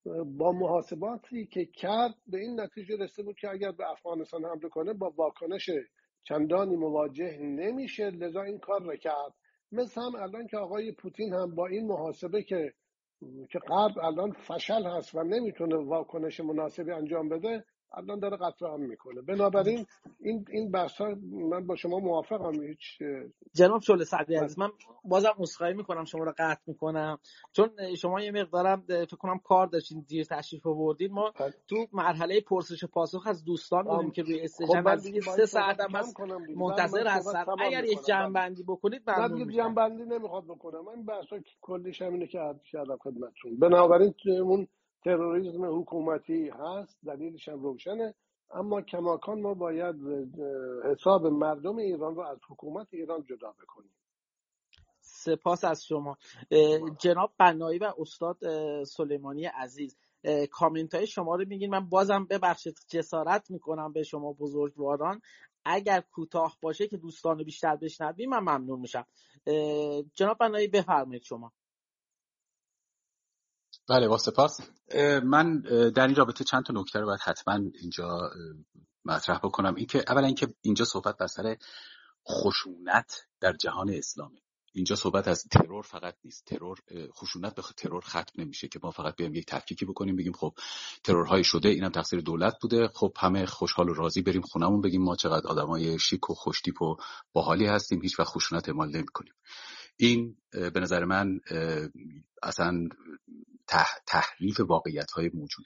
با محاسباتی که کرد به این نتیجه رسیده بود که اگر به افغانستان حمله کنه با واکنش چندانی مواجه نمیشه، لذا این کار را کرد. مثل هم الان که آقای پوتین هم با این محاسبه که غرب الان فشل هست و نمیتونه واکنش مناسبی انجام بده، الان داره قطع هم میکنه. بنابراین این بحث من با شما موافقم. هیچ جناب شعله سعدی عزیز، من بازم عذرخواهی میکنم، شما رو قطع میکنم، چون شما یه مقدارم فکر کنم کار داشتین، دیر تشریف آوردین. ما تو مرحله پرسش و پاسخ از دوستان بودیم که روی خب استیجن من نزدیک دیگه 3 باید ساعت صحبت هم کم هست کنم دیگه. بله من منتظر صحبت هستن. تمام اگر یک میکنم. جمع بله بندی بکنید نه ممنون دیگه میشم. جنبندی نمیخواد بکنم. من بحثا کلیش همینه که عرض کردم خدمتتون. بنابراین اون تروریسم حکومتی هست، دلیلش هم روشنه، اما کماکان ما باید حساب مردم ایران رو از حکومت ایران جدا بکنیم. سپاس از شما جناب بنایی و استاد سلیمانی عزیز. کامنت های شما رو میگین. من بازم ببخشید جسارت میکنم به شما بزرگواران، اگر کوتاه باشه که دوستان رو بیشتر بشنویم من ممنون میشم. جناب بنایی بفرمایید شما. بله با سپاس. من در این رابطه چند تا نکته رو باید حتما اینجا مطرح بکنم. اولا اینکه اینجا صحبت بر سر خشونت در جهان اسلامی، اینجا صحبت از ترور فقط نیست. خشونت به ترور ختم نمیشه که ما فقط بیایم یک تفکیکی بکنیم بگیم خب ترورهای شده اینم تقصیر دولت بوده، خب همه خوشحال و راضی بریم خونمون بگیم ما چقدر آدمای شیک و خوشتیپ و باحالی هستیم، هیچ وقت خشونت اعمال نمی‌کنیم. این به نظر من اصلا تحریف واقعیت‌های موجوده.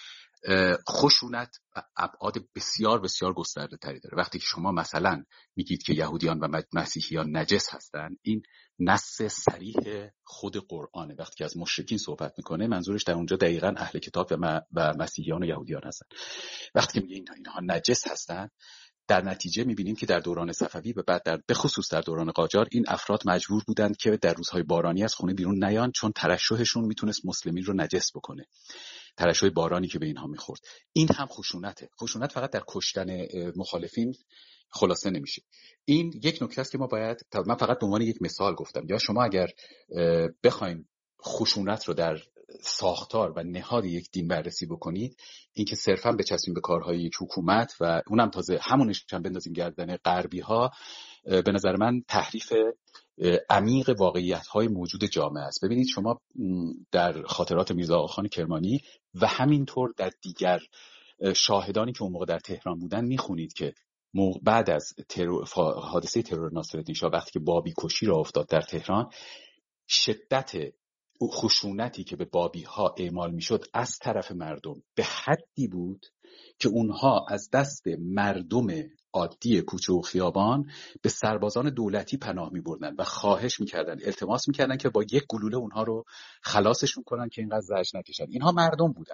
خشونت ابعاد بسیار بسیار گسترده تری داره. وقتی که شما مثلا میگید که یهودیان و مسیحیان نجس هستن، این نص صریح خود قرآنه. وقتی که از مشرکین صحبت میکنه منظورش در اونجا دقیقاً اهل کتاب و مسیحیان و یهودیان هستن. وقتی که میگه اینها نجس هستن، در نتیجه میبینیم که در دوران صفوی و بعد به خصوص در دوران قاجار این افراد مجبور بودند که در روزهای بارانی از خونه بیرون نیان، چون ترشحشون میتونست مسلمین رو نجس بکنه، ترشح بارانی که به اینها میخورد. این هم خشونته. خشونت فقط در کشتن مخالفین خلاصه نمیشه. این یک نکته است که من فقط به عنوان یک مثال گفتم. یا شما اگر بخوایم خشونت رو در ساختار و نهاد یک دین بررسی بکنید، اینکه صرفا بچسبیم به کارهای یک حکومت و اونم تازه همونش هم بندازیم گردن غربی ها، به نظر من تحریف عمیق واقعیت‌های موجود جامعه است. ببینید شما در خاطرات میرزا آقاخان کرمانی و همینطور در دیگر شاهدانی که اون موقع در تهران بودن میخونید که بعد از حادثه ترور ناصرالدین شاه، وقتی که بابی کشی را افتاد در تهران، شدت خشونتی که به بابی ها اعمال میشد از طرف مردم به حدی بود که اونها از دست مردم عادی کوچه و خیابان به سربازان دولتی پناه میبردن و خواهش میکردن، التماس میکردن که با یک گلوله اونها رو خلاصشون کنن که اینقدر زجر نکشن. اینها مردم بودن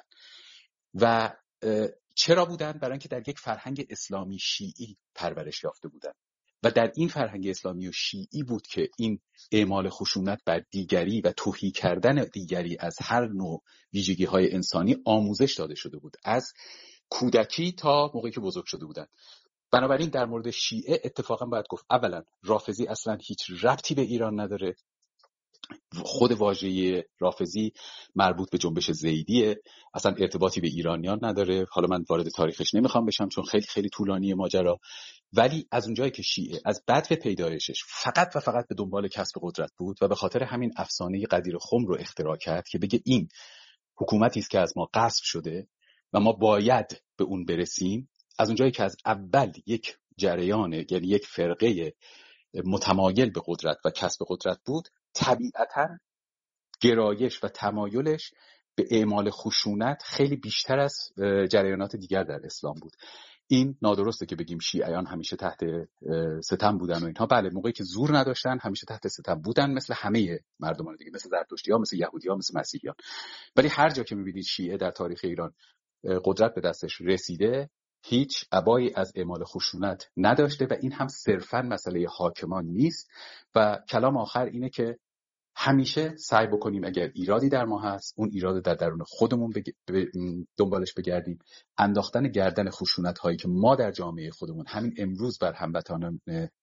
و چرا بودن؟ برای اینکه در یک فرهنگ اسلامی شیعی پرورش یافته بودن و در این فرهنگ اسلامی و شیعی بود که این اعمال خشونت بر دیگری و توهی کردن دیگری از هر نوع ویژگی‌های انسانی آموزش داده شده بود، از کودکی تا موقعی که بزرگ شده بودن. بنابراین در مورد شیعه اتفاقا باید گفت اولا رافضی اصلا هیچ ربطی به ایران نداره. خود واژه رافضی مربوط به جنبش زیدیه، اصلا ارتباطی به ایرانیان نداره. حالا من وارد تاریخش نمیخوام بشم چون خیلی خیلی طولانی ماجرا، ولی از اونجایی که شیعه از بدو پیدایشش فقط و فقط به دنبال کسب قدرت بود و به خاطر همین افسانه قدیر خم رو اختراع کرد که بگه این حکومتی است که از ما غصب شده و ما باید به اون برسیم، از اونجایی که از اول یک جریان، یعنی یک فرقه متمایل به قدرت و کسب قدرت بود، طبیعتاً گرایش و تمایلش به اعمال خشونت خیلی بیشتر از جریانات دیگر در اسلام بود. این نادرسته که بگیم شیعیان همیشه تحت ستم بودن و اینها. بله، موقعی که زور نداشتن همیشه تحت ستم بودن، مثل همه مردمان دیگه، مثل زرتشتی‌ها، مثل یهودی‌ها، مثل مسیحیان. ولی هر جا که می‌بینید شیعه در تاریخ ایران قدرت به دستش رسیده، هیچ ابایی از اعمال خشونت نداشته و این هم صرفاً مسئله حاکمان نیست. و کلام آخر اینه که همیشه سعی بکنیم اگر ایرادی در ما هست، اون ایراد در درون خودمون دنبالش بگردیم. انداختن گردن خشونت هایی که ما در جامعه خودمون همین امروز بر هموطنان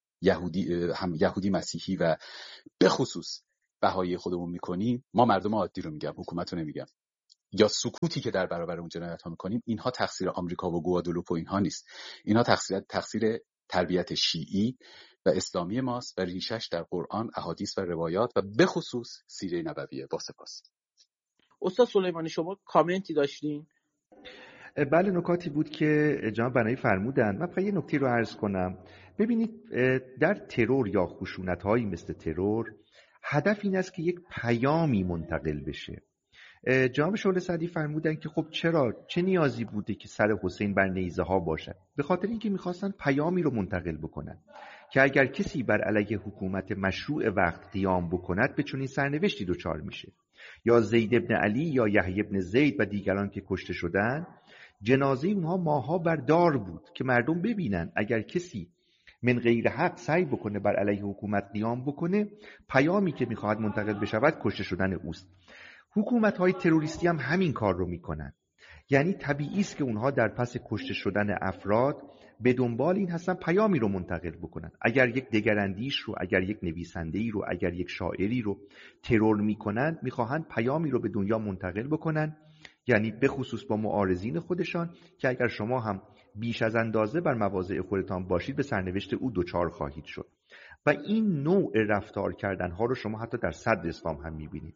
یهودی مسیحی و به خصوص بهایی خودمون میکنیم. ما مردم عادی رو میگم، حکومت رو نمیگم. یا سکوتی که در برابر اون جنایت ها میکنیم، اینها تقصیر آمریکا و گوادلوپ و اینها نیست. اینها تقصیر تربیت شیعی و اسلامی ماست و ریشش در قرآن، احادیث و روایات و به خصوص سیره نبویه. با سپاس. استاد سلیمانی شما کامنتی داشتین؟ بله، نکاتی بود که جناب بنایی فرمودن. من فقط یه نکته رو عرض کنم. ببینید، در ترور یا خشونت‌هایی مثل ترور هدف این است که یک پیامی منتقل بشه. جناب شعله سعدی فرمودن که خب چه نیازی بوده که سر حسین بر نیزه ها باشد؟ به خاطر اینکه میخواستن پیامی رو منتقل بکنن که اگر کسی بر علیه حکومت مشروع وقت قیام بکند به چنین سرنوشتی دچار میشه. یا زید ابن علی یا یحیی ابن زید و دیگران که کشته شدن، جنازه اونها ماها بر دار بود که مردم ببینن اگر کسی من غیر حق سعی بکنه بر علیه حکومت قیام بکنه، پیامی که میخواهد منتقل بشود کشته شدن اوست. حکومت‌های تروریستی هم همین کار رو میکنن. یعنی طبیعی است که اونها در پس کشته شدن افراد به دنبال این هستن پیامی رو منتقل بکنن. اگر یک دگراندیش رو، اگر یک نویسنده‌ای رو، اگر یک شاعری رو ترور میکنن، میخواهند پیامی رو به دنیا منتقل بکنن، یعنی به خصوص با معارضین خودشان، که اگر شما هم بیش از اندازه بر مواضع خودتان باشید به سرنوشت او دچار خواهید شد. و این نوع رفتار کردنها رو شما حتی در صدر اسلام هم میبینید.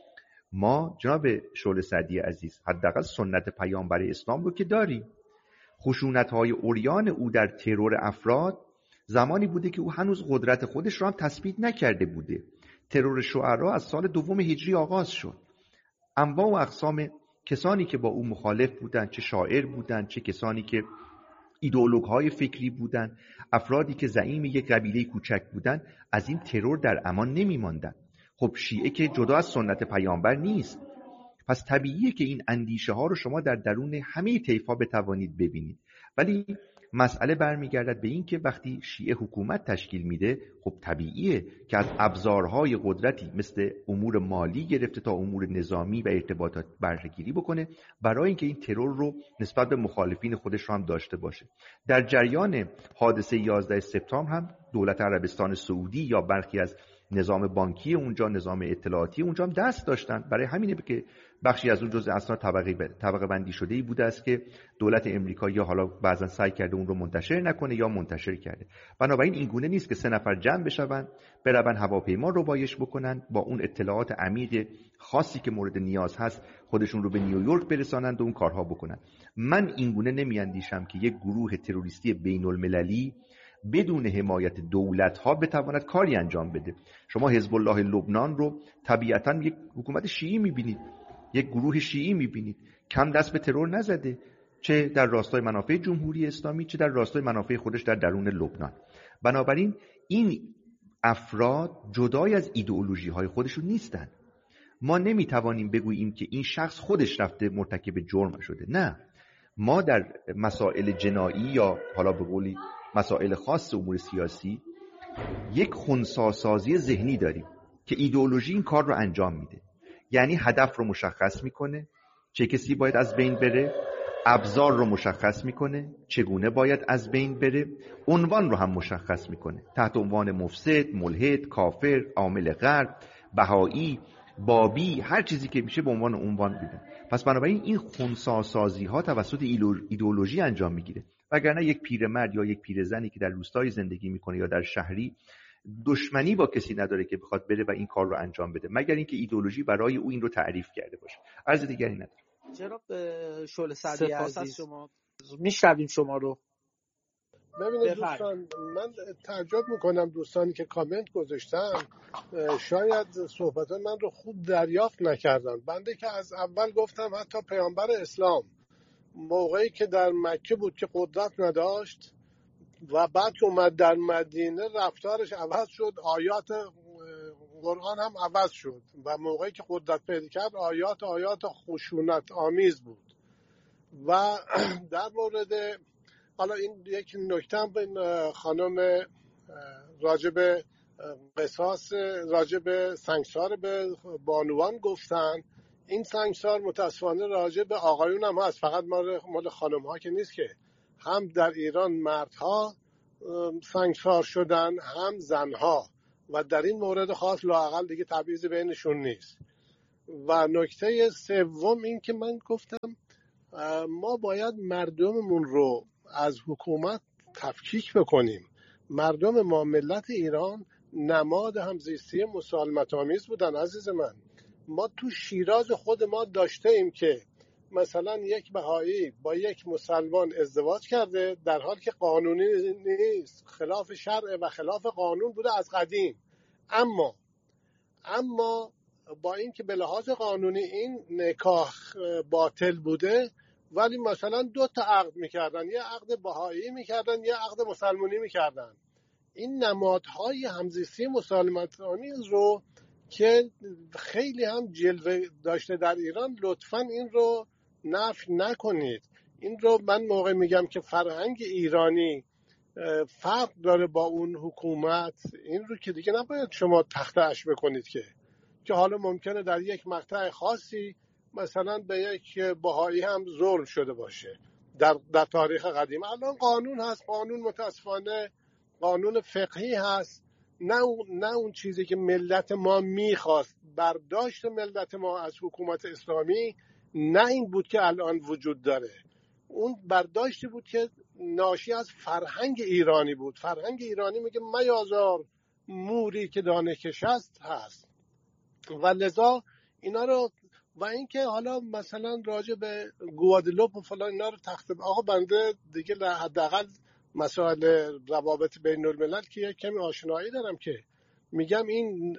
ما جناب شعله سعدی عزیز حداقل سنت پیامبر اسلام رو که داریم. خشونت‌های عریان او در ترور افراد زمانی بوده که او هنوز قدرت خودش رو هم تثبیت نکرده بوده. ترور شعرا از سال 2 هجری آغاز شد. انواع و اقسام کسانی که با او مخالف بودند، چه شاعر بودند، چه کسانی که ایدئولوژهای فکری بودند، افرادی که زعیم یک قبیله کوچک بودند، از این ترور در امان نمی‌ماندند. خب شیعه که جدا از سنت پیامبر نیست، پس طبیعیه که این اندیشه ها رو شما در درون همه طیف‌ها بتوانید ببینید. ولی مسئله برمیگردد به این که وقتی شیعه حکومت تشکیل میده، خب طبیعیه که از ابزارهای قدرتی مثل امور مالی گرفته تا امور نظامی و ارتباطات بهره‌گیری بکنه برای اینکه این ترور رو نسبت به مخالفین خودش رو هم داشته باشه. در جریان حادثه 11 سپتامبر هم دولت عربستان سعودی یا برخی از نظام بانکی اونجا، نظام اطلاعاتی اونجا هم دست داشتن. برای همینه که بخشی از اون جزء اسناد طبقه بندی شده‌ای بوده است که دولت امریکا یا حالا بعضا سعی کرده اون رو منتشر نکنه یا منتشر کرده. بنابراین این گونه نیست که 3 نفر جمع بشون، برن هواپیما رو بایش بکنن، با اون اطلاعات عمیق خاصی که مورد نیاز هست خودشون رو به نیویورک برسانند و اون کارها بکنن. من این گونه نمیاندیشم که یک گروه تروریستی بین‌المللی بدون حمایت دولت‌ها بتواند کاری انجام بده. شما حزب الله لبنان رو طبیعتاً یک حکومت شیعی می‌بینید، یک گروه شیعی می‌بینید، کم دست به ترور نزده، چه در راستای منافع جمهوری اسلامی چه در راستای منافع خودش در درون لبنان. بنابراین این افراد جدای از ایدئولوژی‌های خودشون نیستن. ما نمی‌توانیم بگوییم که این شخص خودش رفته مرتکب جرم شده. نه، ما در مسائل جنایی یا حالا به قولی مسائل خاص امور سیاسی یک خنثی‌سازی ذهنی داریم که ایدئولوژی این کار رو انجام میده. یعنی هدف رو مشخص میکنه، چه کسی باید از بین بره، ابزار رو مشخص میکنه، چگونه باید از بین بره، عنوان رو هم مشخص میکنه، تحت عنوان مفسد، ملحد، کافر، عامل غرب، بهایی، بابی، هر چیزی که میشه به عنوان میده. پس بنابراین این خنثی‌سازی ها توسط ایدئولوژی انجام میگیره. وگرنه یک پیرمرد یا یک پیرزنی که در روستای زندگی میکنه یا در شهری دشمنی با کسی نداره که بخواد بره و این کار رو انجام بده، مگر اینکه ایدئولوژی برای او این رو تعریف کرده باشه. عرض دیگری نداره. جناب شعله سعدی عزیز شما میشنویم شما رو. ببینید دوستان، من تعجب میکنم دوستانی که کامنت گذاشتن شاید صحبت من رو خوب دریافت نکردن. بنده که از اول گفتم حتی پیامبر اسلام موقعی که در مکه بود که قدرت نداشت و بعد که اومد در مدینه رفتارش عوض شد، آیات قرآن هم عوض شد و موقعی که قدرت پیدا کرد آیات خشونت آمیز بود. و در مورد حالا این یک نکته هم خانم راجب قصاص، راجب سنگسار به بانوان گفتن. این سنگسار متاسفانه راجب آقایون هم هست، فقط مال خانم ها که نیست، که هم در ایران مردها سنگسار شدن هم زنها و در این مورد خاص لااقل دیگه تبعیض بینشون نیست. و نکته سوم این که من گفتم ما باید مردممون رو از حکومت تفکیک بکنیم. مردم ما، ملت ایران، نماد همزیستی مسالمت‌آمیز بودن. عزیز من، ما تو شیراز خود ما داشته ایم که مثلا یک بهایی با یک مسلمان ازدواج کرده در حالی که قانونی نیست، خلاف شرع و خلاف قانون بوده از قدیم. اما با اینکه به لحاظ قانونی این نکاح باطل بوده، ولی مثلا 2 تا عقد میکردن، یه عقد بهایی میکردن، یه عقد مسلمانی میکردن. این نمادهای همزیستی مسالمت‌آمیز رو که خیلی هم جلوه داشته در ایران، لطفاً این رو نفی نکنید. این رو من موقع میگم که فرهنگ ایرانی فرق داره با اون حکومت، این رو که دیگه نباید شما تخطئش بکنید که حالا ممکنه در یک مقطع خاصی مثلا به یک بهایی هم ظلم شده باشه در تاریخ قدیم. الان قانون هست، قانون متاسفانه قانون فقهی هست، نه اون چیزی که ملت ما میخواست. برداشت ملت ما از حکومت اسلامی نه این بود که الان وجود داره، اون برداشتی بود که ناشی از فرهنگ ایرانی بود. فرهنگ ایرانی میگه میازار موری که دانه کشست هست و لذا اینا رو، و اینکه حالا مثلا راجع به گوادلوپ و فلان اینا رو آقا بنده دیگه حداقل مسائل روابط بین الملل که یک کمی آشنایی دارم، که میگم این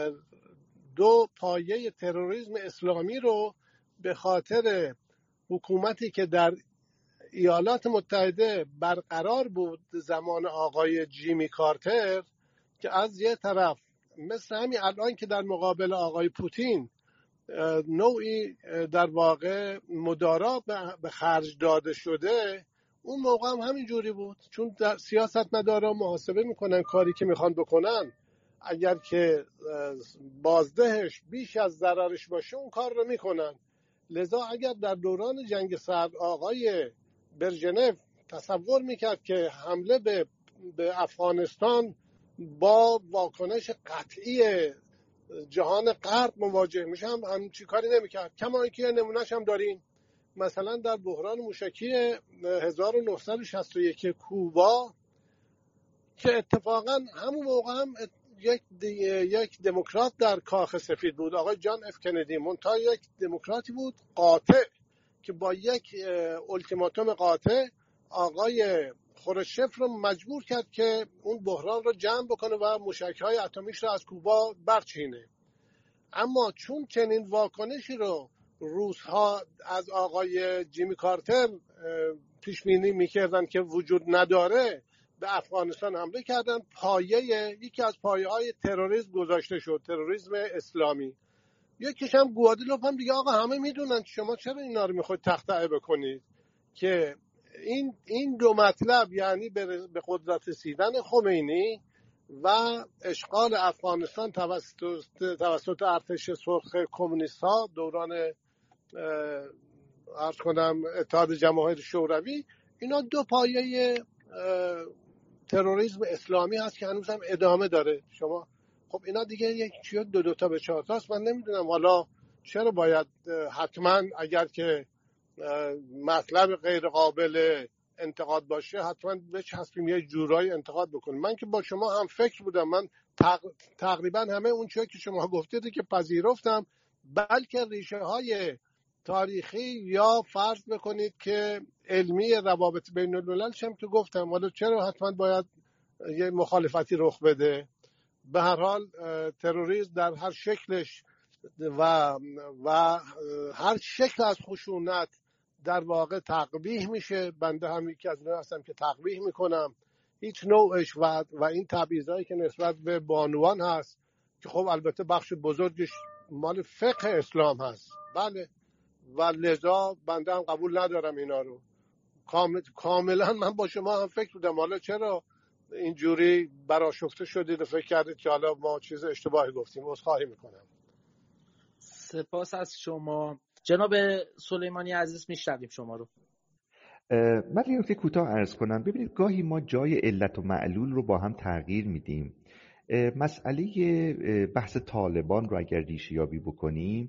2 پایه تروریسم اسلامی رو به خاطر حکومتی که در ایالات متحده برقرار بود زمان آقای جیمی کارتر، که از یه طرف مثل همین الان که در مقابل آقای پوتین نوعی در واقع مدارا به خرج داده شده، اون موقع هم همین جوری بود، چون در سیاست مدارا محاسبه میکنن کاری که میخوان بکنن، اگر که بازدهش بیش از ضررش باشه اون کار رو میکنن. لذا اگر در دوران جنگ سرد آقای برژنف تصور میکرد که حمله به افغانستان با واکنش قطعی جهان غرب مواجه میشه، هم چی کاری نمیکرد. کما اینکه نمونهش هم داریم، مثلا در بحران موشکی 1961 کوبا که اتفاقا همون موقع هم یک دموکرات در کاخ سفید بود، آقای جان اف کندی، منتها یک دموکراتی بود قاطع که با یک التیماتوم قاطع آقای خروشچف رو مجبور کرد که اون بحران رو جمع بکنه و موشک‌های اتمیش رو از کوبا برچینه. اما چون چنین واکنشی رو روس‌ها از آقای جیمی کارتر پیش بینی می‌کردن که وجود نداره، به افغانستان حمله کردن. یکی از پایه‌های تروریسم گذاشته شد، تروریسم اسلامی. یکیش هم گوادلوپ هم دیگه آقا همه میدونن، شما چرا اینا رو میخواید تخطئه بکنید که این 2 مطلب، یعنی به قدرت رسیدن خمینی و اشغال افغانستان توسط ارتش سرخ کمونیست ها دوران عرض کنم اتحاد جماهیر شوروی، اینا 2 پایه تروریسم اسلامی هست که هنوز هم ادامه داره. شما خب اینا دیگه یک چیه 2 تا به 4 تاست. من نمیدونم حالا چرا باید حتما اگر که مطلب غیر قابل انتقاد باشه حتما بچسبیم یه جورایی انتقاد بکنیم. من که با شما هم فکر بودم، من تقریبا همه اون چیزی که شما گفتید که پذیرفتم، بلکه ریشه های تاریخی یا فرض بکنید که علمی روابط بین الملل هم که گفتم، حالا چرا حتما باید یه مخالفتی رخ بده؟ به هر حال تروریسم در هر شکلش و هر شکل از خشونت در واقع تقبیح میشه. بنده هم یکی از اونها هستم که تقبیح میکنم هیچ نوعش و این تبعیضایی که نسبت به بانوان هست که خب البته بخش بزرگش مال فقه اسلام هست، بله، و لذا بنده هم قبول ندارم اینا رو. کاملا من با شما هم فکر بودم، حالا چرا اینجوری برآشفته شدید و فکر کردید که حالا ما چیز اشتباهی گفتیم؟ عذرخواهی میکنم. سپاس از شما جناب سلیمانی عزیز، میشنویم شما رو. من یه نکته کوتاه عرض کنم. ببینید گاهی ما جای علت و معلول رو با هم تغییر میدیم. مسئله بحث طالبان رو اگر ریشه یابی بکنیم،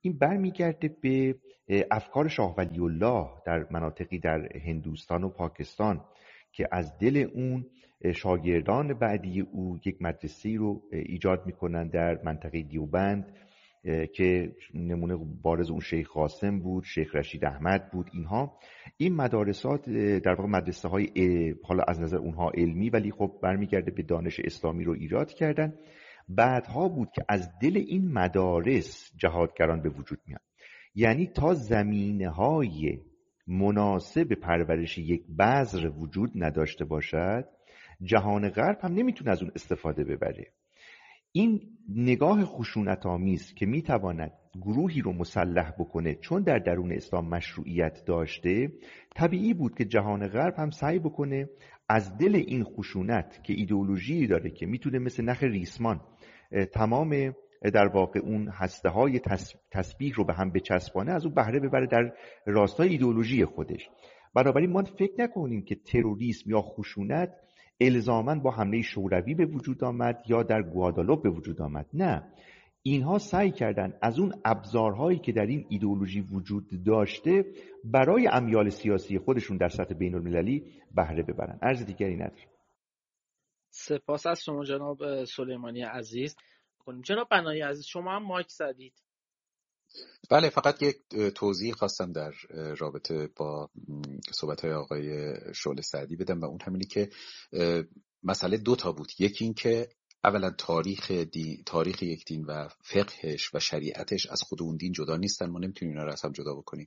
این برمیگرده به افکار شاه ولی الله در مناطقی در هندوستان و پاکستان که از دل اون شاگردان بعدی او یک مدرسه‌ای رو ایجاد میکنن در منطقه دیوبند که نمونه بارز اون شیخ قاسم بود، شیخ رشید احمد بود. این مدارسات در واقع مدرسه های حالا از نظر اونها علمی ولی خب برمیگرده به دانش اسلامی رو ایجاد کردن. بعدها بود که از دل این مدارس جهادگران به وجود میان. یعنی تا زمینه‌های مناسب پرورش یک بذر وجود نداشته باشد، جهان غرب هم نمیتونه از اون استفاده ببره. این نگاه خشونت‌آمیز که میتواند گروهی رو مسلح بکنه چون در درون اسلام مشروعیت داشته، طبیعی بود که جهان غرب هم سعی بکنه از دل این خشونت که ایدئولوژی داره که میتونه مثل نخ ریسمان تمام در واقع اون هسته‌های تسبیح رو به هم بچسبانه، از اون بهره ببره در راستای ایدئولوژی خودش. بنابراین ما فکر نکنیم که تروریسم یا خشونت الزاماً با حمله شوروی به وجود آمد یا در گوادالوپ به وجود آمد. نه، اینها سعی کردن از اون ابزارهایی که در این ایدئولوژی وجود داشته برای امیال سیاسی خودشون در سطح بین المللی بهره ببرن. عرض دیگری ندارم. سپاس از شما جناب سلیمانی عزیز. جناب بنایی عزیز، شما هم مایک زدید. بله، فقط یک توضیح خواستم در رابطه با صحبت‌های آقای شعله سعدی بدم و اون همینی که مسئله دو تا بود. یکی این که اولا تاریخ یک دین و فقهش و شریعتش از خود اون دین جدا نیستن، ما نمیتونیم اینا رو از هم جدا بکنیم.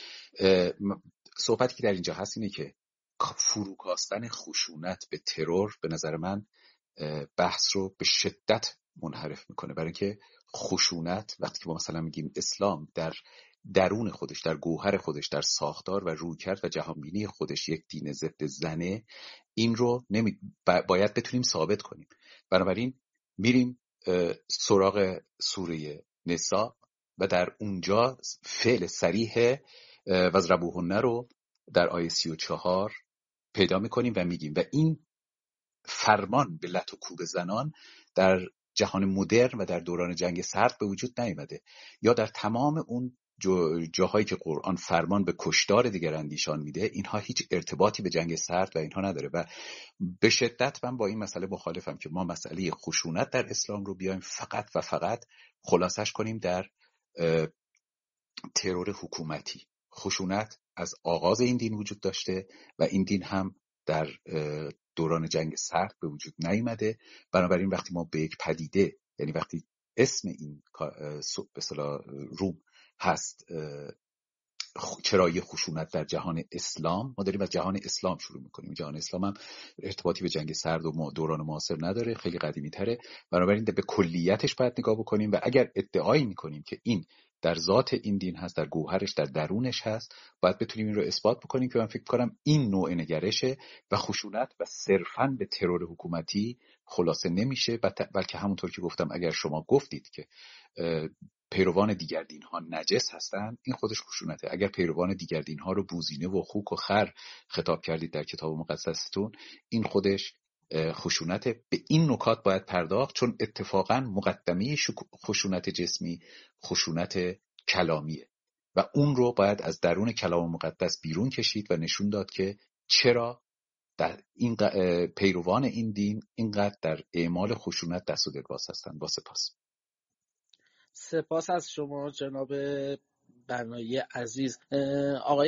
صحبتی که در اینجا هست اینه که فروکاستن خشونت به ترور به نظر من بحث رو به شدت منحرف میکنه، برای اینکه خشونت وقتی که ما مثلا میگیم اسلام در درون خودش، در گوهر خودش، در ساختار و رویکرد و جهانبینی خودش یک دین ضد زنه، این رو باید بتونیم ثابت کنیم. بنابراین میریم سراغ سوره نساء و در اونجا فعل صریح وضربوهن رو در آیه 34 پیدا میکنیم و میگیم و این فرمان به لت و کوب زنان در جهان مدرن و در دوران جنگ سرد به وجود نیامده، یا در تمام اون جاهایی که قرآن فرمان به کشتار دیگراندیشان میده، اینها هیچ ارتباطی به جنگ سرد و اینها نداره. و به شدت من با این مسئله مخالفم که ما مسئله خشونت در اسلام رو بیایم فقط و فقط خلاصش کنیم در ترور حکومتی. خشونت از آغاز این دین وجود داشته و این دین هم در دوران جنگ سرد به وجود نیامده. بنابراین وقتی ما به یک پدیده، یعنی وقتی اسم این به اصطلاح روم هست چرایی خشونت در جهان اسلام، ما داریم از جهان اسلام شروع میکنیم. جهان اسلام هم ارتباطی به جنگ سرد و دوران معاصر نداره، خیلی قدیمی تره. بنابراین به کلیتش باید نگاه بکنیم و اگر ادعایی میکنیم که این در ذات این دین هست، در گوهرش، در درونش هست، باید بتونیم این رو اثبات بکنیم که من فکر کنم این نوع نگرشه و خشونت و صرفاً به ترور حکومتی خلاصه نمیشه، بلکه همونطور که گفتم اگر شما گفتید که پیروان دیگر دین ها نجس هستند، این خودش خشونته. اگر پیروان دیگر دین ها رو بوزینه و خوک و خر خطاب کردید در کتاب مقدستون، این خودش خشونته. به این نکات باید پرداخت، چون اتفاقا مقدمه خشونت جسمی خشونت کلامیه و اون رو باید از درون کلام مقدس بیرون کشید و نشون داد که چرا در این پیروان این دین اینقدر در اعمال خشونت دست و دل باز هستند. با سپاس از شما جناب بنایی عزیز. آقای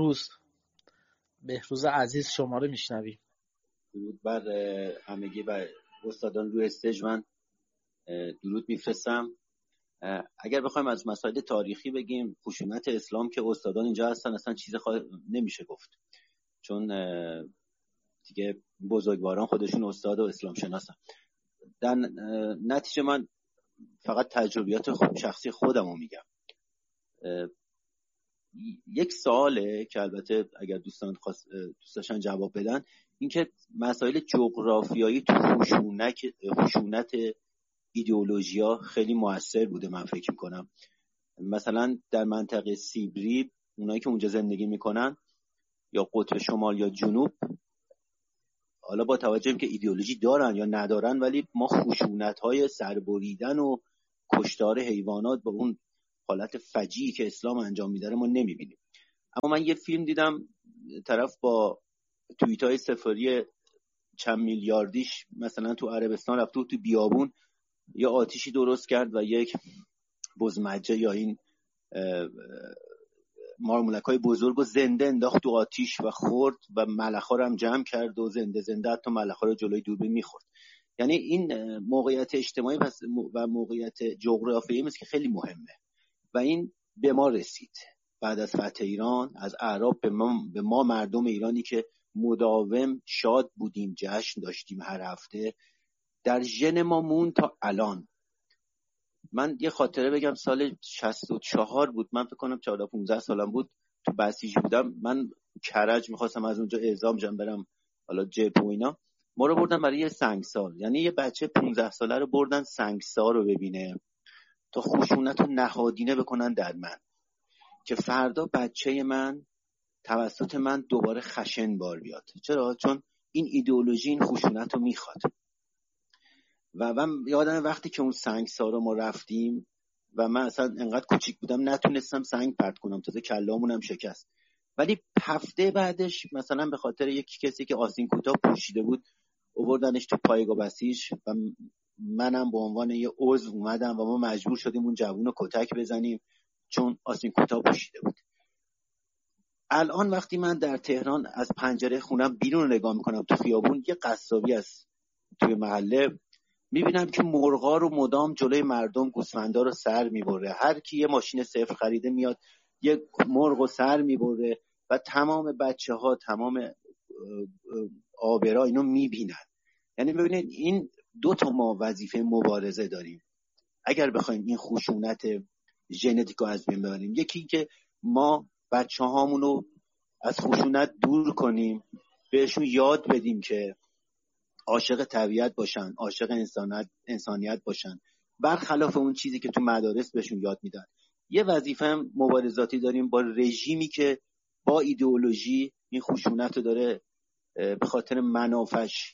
بهروز عزیز، شما رو میشنویم. درود بر همگی و استادان روی استیج. من درود میفرستم. اگر بخوایم از مسائل تاریخی بگیم، خشونت اسلام که استادان اینجا هستن اصلا چیز نمیشه گفت، چون دیگه بزرگواران خودشون استاد و اسلام شناسن. در نتیجه من فقط تجربیات شخصی خودم رو میگم. یک سواله که البته اگر دوست داشتن جواب بدن، این که مسائل جغرافیایی تو خشونت ایدئولوژیا خیلی موثر بوده. من فکر میکنم مثلا در منطقه سیبری اونایی که اونجا زندگی میکنن، یا قطب شمال یا جنوب، حالا با توجه که ایدئولوژی دارن یا ندارن، ولی ما خشونت‌های سربریدن و کشتار حیوانات با اون حالت فجیعی که اسلام انجام میده ما نمیبینیم. اما من یه فیلم دیدم طرف با توییتای سفری چند میلیاردیش مثلا تو عربستان رفت تو بیابون یا آتیشی درست کرد و یک بزمجه یا این مارمولکای بزرگ و زنده انداخت تو آتیش و خورد و ملخا رو هم جمع کرد و زنده حتی ملخا رو جلوی دوربین میخورد. یعنی این موقعیت اجتماعی و موقعیت جغرافیایی مثل که خیلی مهمه و این به ما رسید بعد از فتح ایران، از اعراب به ما مردم ایرانی که مداوم شاد بودیم، جشن داشتیم هر هفته، در ژن ما مون تا الان. من یه خاطره بگم، سال 64 بود، من فکر کنم 14-15 سالم بود، تو بسیج بودم، من کرج میخواستم از اونجا اعزام جم برم حالا جبهه و اینا، ما رو بردن برای یه سنگسار. یعنی یه بچه 15 ساله رو بردن سنگسار رو ببینه تا خشونت رو نهادینه بکنن در من، که فردا بچه من توسط من دوباره خشن بار بیاد. چرا؟ چون این ایدئولوژی این خشونت رو میخواد. و من یادم وقتی که اون سنگسار رو ما رفتیم و من اصلا انقدر کوچیک بودم نتونستم سنگ پرت کنم، تازه کلامونم شکست. ولی هفته بعدش مثلا به خاطر یکی کسی که آستین کوتاه پوشیده بود آوردنش تو پایگاه بسیج و منم به عنوان یه عضو اومدم و ما مجبور شدیم اون جوون رو کتک بزنیم چون آستین کوتاه پوشیده بود. الان وقتی من در تهران از پنجره خونم بیرون نگاه میکنم تو خیابون، یه قصابی است توی محله، میبینم که مرغا رو مدام جلوی مردم گوسفندا رو سر میبره. هر کی یه ماشین صفر خریده میاد یه مرغ رو سر میبره و تمام بچه‌ها، تمام آبرا اینو میبینن. یعنی ببینید این دو تا ما وظیفه مبارزه داریم اگر بخوایم این خشونت ژنتیک رو از بین ببریم. یکی که ما بچه‌هامون رو از خشونت دور کنیم، بهشون یاد بدیم که عاشق طبیعت باشن، عاشق انسانیت باشن، برخلاف اون چیزی که تو مدارس بهشون یاد میدن. یه وظیفه هم مبارزاتی داریم با رژیمی که با ایدئولوژی این خشونت رو داره به خاطر منافعش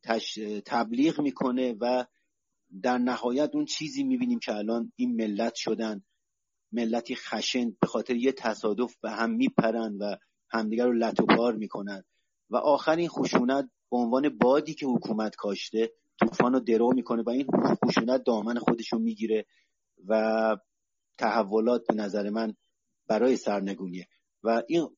تبلیغ میکنه و در نهایت اون چیزی میبینیم که الان این ملت شدن ملتی خشن، به خاطر یه تصادف به هم میپرن و همدیگر رو لت و بار میکنن و آخر این خشونت به عنوان بادی که حکومت کاشته طوفان رو درو میکنه و این خشونت دامن خودشو میگیره و تحولات به نظر من برای سرنگونیه و این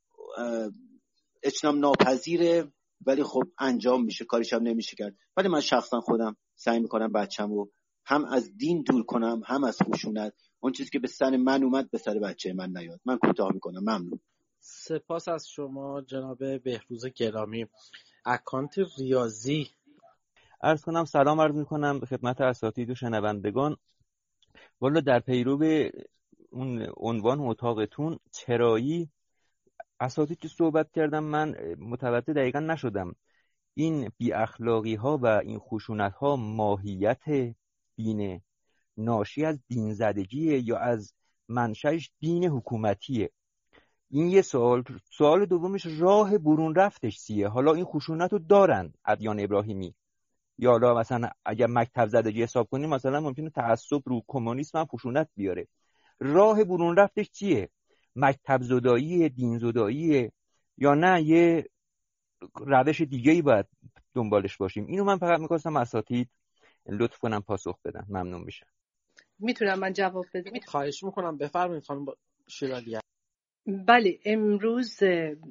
اجتناب ناپذیره، ولی خب انجام میشه، کاریش هم نمیشه کرد. ولی من شخصا خودم سعی میکنم بچه‌مو هم از دین دور کنم هم از خشونت. اون چیزی که به سر من اومد به سر بچه من نیاد. من کوتاه میکنم. ممنون. سپاس از شما جناب بهروز گرامی. اکانت ریاضی. عرض کنم سلام عرض میکنم به خدمت اساتید و شنوندگان. والا در پیرو اون عنوان اتاقتون چرایی اساتید که صحبت کردم من متوجه دقیقا نشدم این بی اخلاقی ها و این خشونت ها ماهیت دینه، ناشی از دین زدگیه یا از منشأش دین حکومتیه؟ این یه سوال دومش راه برون رفتش چیه؟ حالا این خشونت رو دارن ادیان ابراهیمی، یا حالا مثلا اگر مکتب زدگی حساب کنیم مثلا ممکنه تعصب رو کمونیسم هم خشونت بیاره. راه برون رفتش چیه؟ مکتب زدایی، دین زدایی، یا نه یه روش دیگه‌ای باید دنبالش باشیم؟ اینو من فقط می‌خواستم اساتید لطف کنم پاسخ بدن. ممنون میشم. میتونم من جواب بدم؟ خواهش میکنم بفرمایید خانم شیرالی. بله، امروز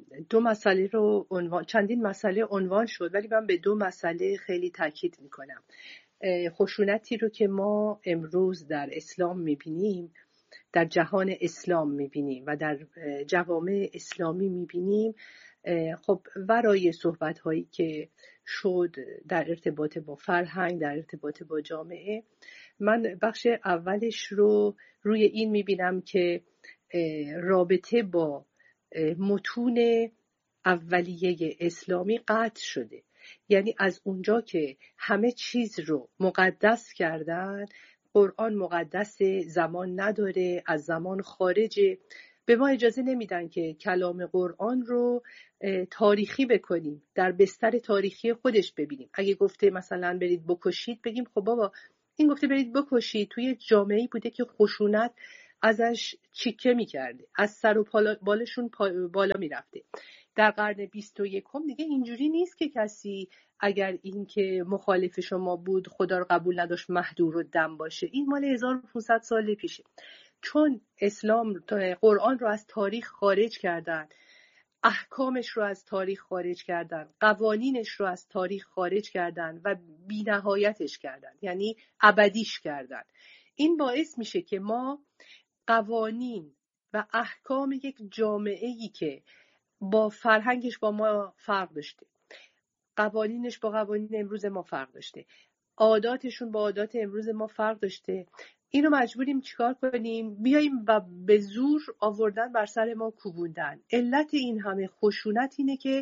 چندین مسئله عنوان شد، ولی من به دو مسئله خیلی تاکید میکنم. خشونتی رو که ما امروز در اسلام میبینیم، در جهان اسلام میبینیم و در جوامع اسلامی میبینیم، خب ورای صحبت هایی که شد در ارتباط با فرهنگ، در ارتباط با جامعه، من بخش اولش رو روی این میبینم که رابطه با متون اولیه اسلامی قطع شده. یعنی از اونجا که همه چیز رو مقدس کردن، قرآن مقدس، زمان نداره، از زمان خارجه، به ما اجازه نمیدن که کلام قرآن رو تاریخی بکنیم، در بستر تاریخی خودش ببینیم. اگه گفته مثلا برید بکشید، بگیم خب بابا این گفته برید بکشید، توی جامعه‌ای بوده که خشونت ازش چیکه میکرده، از سر و بالشون بالا میرفته. در قرن 21 دیگه اینجوری نیست که کسی اگر این که مخالف شما بود خدا رو قبول نداشت مهدور و دم باشه. این مال 1500 سال پیشه. چون قرآن رو از تاریخ خارج کردن، احکامش رو از تاریخ خارج کردن، قوانینش رو از تاریخ خارج کردن و بی‌نهایتش کردن، یعنی ابدیش کردن. این باعث میشه که ما قوانین و احکام یک جامعه‌ای که با فرهنگش با ما فرق داشته، قوانینش با قوانین امروز ما فرق داشته، عاداتشون با عادات امروز ما فرق داشته، اینو مجبوریم چیکار کنیم؟ بیاییم و به زور آوردن بر سر ما کوبوندن. علت این همه خشونت اینه که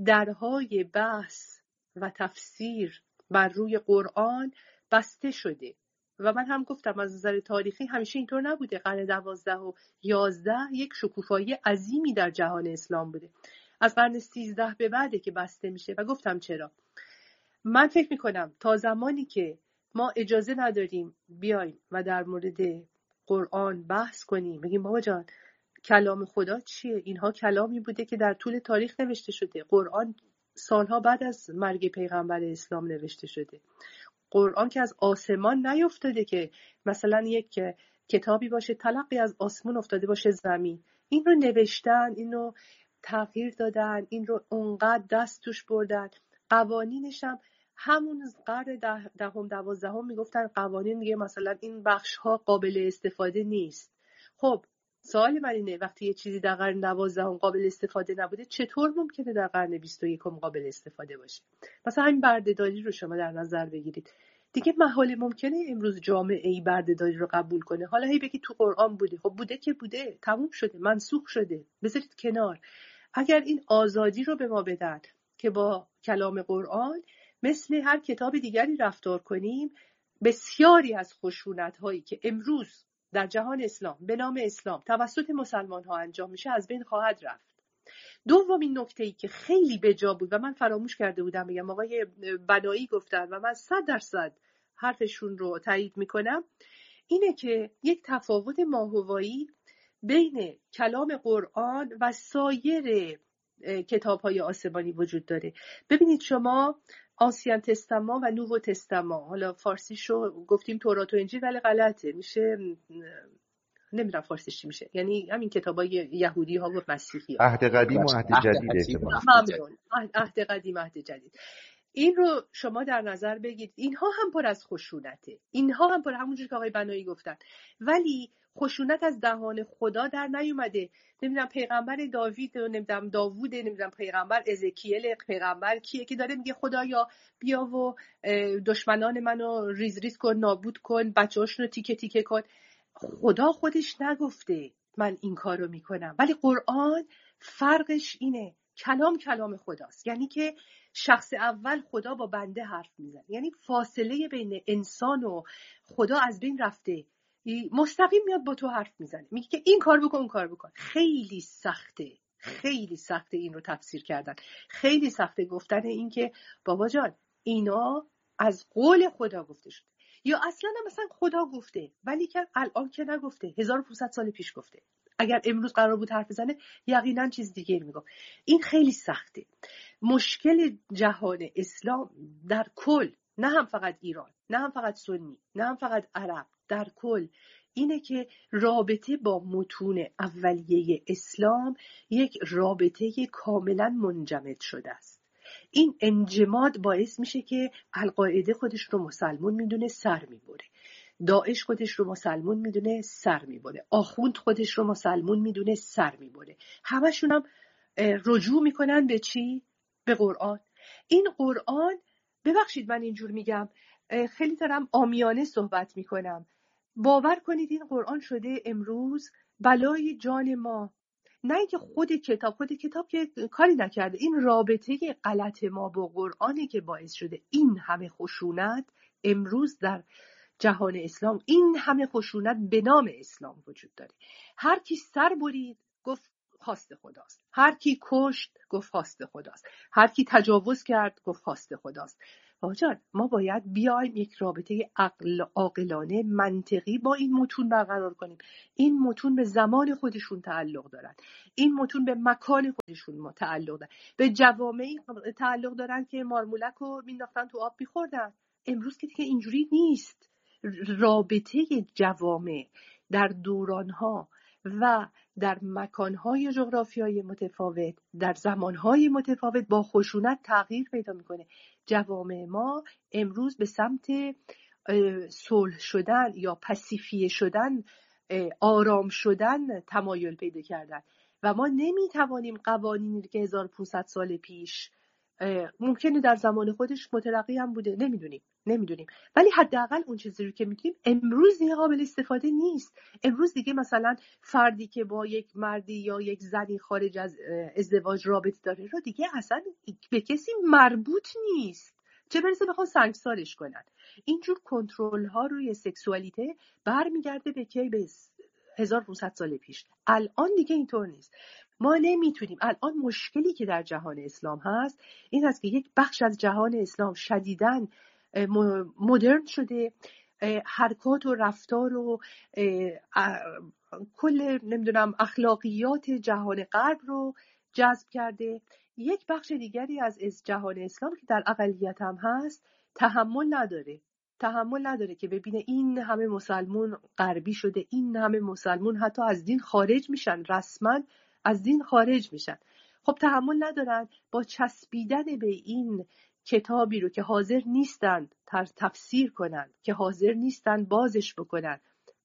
درهای بحث و تفسیر بر روی قرآن بسته شده و من هم گفتم از نظر تاریخی همیشه اینطور نبوده. قرن 12 و 11 یک شکوفایی عظیمی در جهان اسلام بوده. از قرن 13 به بعده که بسته میشه و گفتم چرا. من فکر میکنم تا زمانی که ما اجازه نداریم بیایم و در مورد قرآن بحث کنیم، بگیم بابا جان کلام خدا چیه؟ اینها کلامی بوده که در طول تاریخ نوشته شده. قرآن سالها بعد از مرگ پیغمبر اسلام نوشته شده. قرآن که از آسمان نیفتاده که مثلا یک کتابی باشه تلقی از آسمان افتاده باشه زمین. این رو نوشتن، این رو تغییر دادن، این رو اونقدر دست توش بردن. قوانینش هم همون قرن 10 12 میگفتن قوانین دیگه مثلا این بخش ها قابل استفاده نیست. خب سوال من اینه وقتی یه چیزی در قرن 12 قابل استفاده نبوده چطور ممکنه در قرن 21 قابل استفاده باشه؟ مثلا همین بردهداری رو شما در نظر بگیرید. دیگه محال ممکنه امروز جامعه ای بردهداری رو قبول کنه. حالا هی بگید تو قرآن بوده. خب بوده که بوده، تموم شده، منسوخ شده، بذارید کنار. اگر این آزادی رو به ما بدن که با کلام قرآن مثل هر کتاب دیگری رفتار کنیم، بسیاری از خشونت هایی که امروز در جهان اسلام به نام اسلام توسط مسلمان ها انجام میشه از بین خواهد رفت. دومین نکته‌ای که خیلی بجا بود و من فراموش کرده بودم بگم، آقای بنایی گفتن و من 100% حرفشون رو تایید میکنم، اینه که یک تفاوت ماهوایی بین کلام قرآن و سایر کتاب‌های آسمانی وجود داره. ببینید شما آنسین تستمان و نوو تستمان، حالا فارسیشو گفتیم تورات و انجیل ولی غلطه، میشه نمیدونم فارسیش چی میشه، یعنی همین کتابای یهودی ها و مسیحی ها. عهد قدیم و عهد جدید. ممنون. عهد قدیم عهد جدید. این رو شما در نظر بگیرید. اینها هم پر از خشونته، اینها هم پر، همونجوری که آقای بنایی گفتن، ولی خشونت از دهان خدا در نیومده. نمیدونم پیغمبر داوود، نمیدونم پیغمبر ازکیل، پیغمبر کیه که داره میگه خدایا بیا و دشمنان منو ریز ریز کن، نابود کن، بچه‌هاشونو تیکه تیکه کن. خدا خودش نگفته من این کارو میکنم. ولی قرآن فرقش اینه، کلام خداست، یعنی که شخص اول خدا با بنده حرف میزنه، یعنی فاصله بین انسان و خدا از بین رفته، مستقیم میاد با تو حرف میزنه، میگه که این کار بکن اون کار بکن. خیلی سخته، خیلی سخته این رو تفسیر کردن، خیلی سخته گفتن این که بابا جان اینا از قول خدا گفته شده یا اصلا مثلا خدا گفته ولی که الان که نگفته، 1500 سال پیش گفته. اگر امروز قرار بود حرف بزنه یقینا چیز دیگه میگفت. این خیلی سخته. مشکل جهان اسلام در کل، نه هم فقط ایران، نه هم فقط سنی، نه هم فقط عرب، در کل اینه که رابطه با متون اولیه اسلام یک رابطه کاملا منجمد شده است. این انجماد باعث میشه که القاعده خودش رو مسلمون میدونه سر میبره، داعش خودش رو مسلمون میدونه سر میبره، آخوند خودش رو مسلمون میدونه سر میبره. همشون هم رجوع میکنن به چی؟ به قرآن. این قرآن، ببخشید من اینجور میگم، خیلی دارم عامیانه صحبت میکنم، باور کنید این قرآن شده امروز بلای جان ما. نه اینکه خود کتاب که کاری نکرده، این رابطه غلط ما با قرآنی که باعث شده این همه خشونت امروز در جهان اسلام، این همه خشونت به نام اسلام وجود داره. هر کی سر برید گفت خواست خداست، هر کی کشت گفت خواست خداست، هر کی تجاوز کرد گفت خواست خداست. جان ما باید بیایم یک رابطه عاقلانه منطقی با این متون برقرار کنیم. این متون به زمان خودشون تعلق دارن، این متون به مکان خودشون تعلق دارن، به جوامعی تعلق دارن که مارمولک رو مینداختن تو آب میخوردن. امروز که دیگه اینجوری نیست. رابطه جوامع در دورانها و در مکانهای جغرافیایی متفاوت، در زمانهای متفاوت با خشونت تغییر پیدا میکنه. جوامع ما امروز به سمت صلح شدن یا پاسیفیه شدن، آرام شدن تمایل پیدا کردن و ما نمیتوانیم قوانینی که 1500 سال پیش ممکنه در زمان خودش مترقی هم بوده، نمیدونیم، ولی حداقل اون چیزی رو که میتونیم امروز دیگه قابل استفاده نیست. امروز دیگه مثلا فردی که با یک مردی یا یک زنی خارج از ازدواج رابطه داره رو دیگه اصلا به کسی مربوط نیست، چه برسه بخوام سنگسارش کنن. اینجور کنترل ها روی سکسوالیته برمیگرده به کی؟ به 1500 سال پیش. الان دیگه اینطور نیست. ما نمیتونیم. الان مشکلی که در جهان اسلام هست این هست که یک بخش از جهان اسلام شدیداً مدرن شده، حرکات و رفتار و کل اخلاقیات جهان غرب رو جذب کرده. یک بخش دیگری از جهان اسلام که در اقلیت هم هست تحمل نداره که ببینه این همه مسلمون غربی شده، این همه مسلمون حتی از دین خارج میشن، رسما از دین خارج میشن. خب تحمل ندارن با چسبیدن به این کتابی رو که حاضر نیستن تفسیر کنن، که حاضر نیستن بازش بکنن،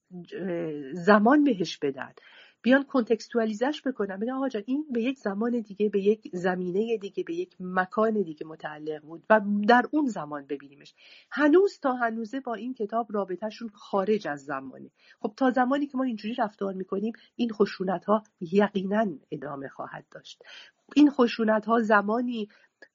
زمان بهش بدن، بیان کنتکستوالیزش بکنن، بگن آقا جان این به یک زمان دیگه، به یک زمینه دیگه، به یک مکان دیگه متعلق بود و در اون زمان ببینیمش. تا هنوزه با این کتاب رابطهشون خارج از زمانه. خب تا زمانی که ما اینجوری رفتار میکنیم این خشونت ها یقینا ادامه خواهد داشت. این خشونت ها زمانی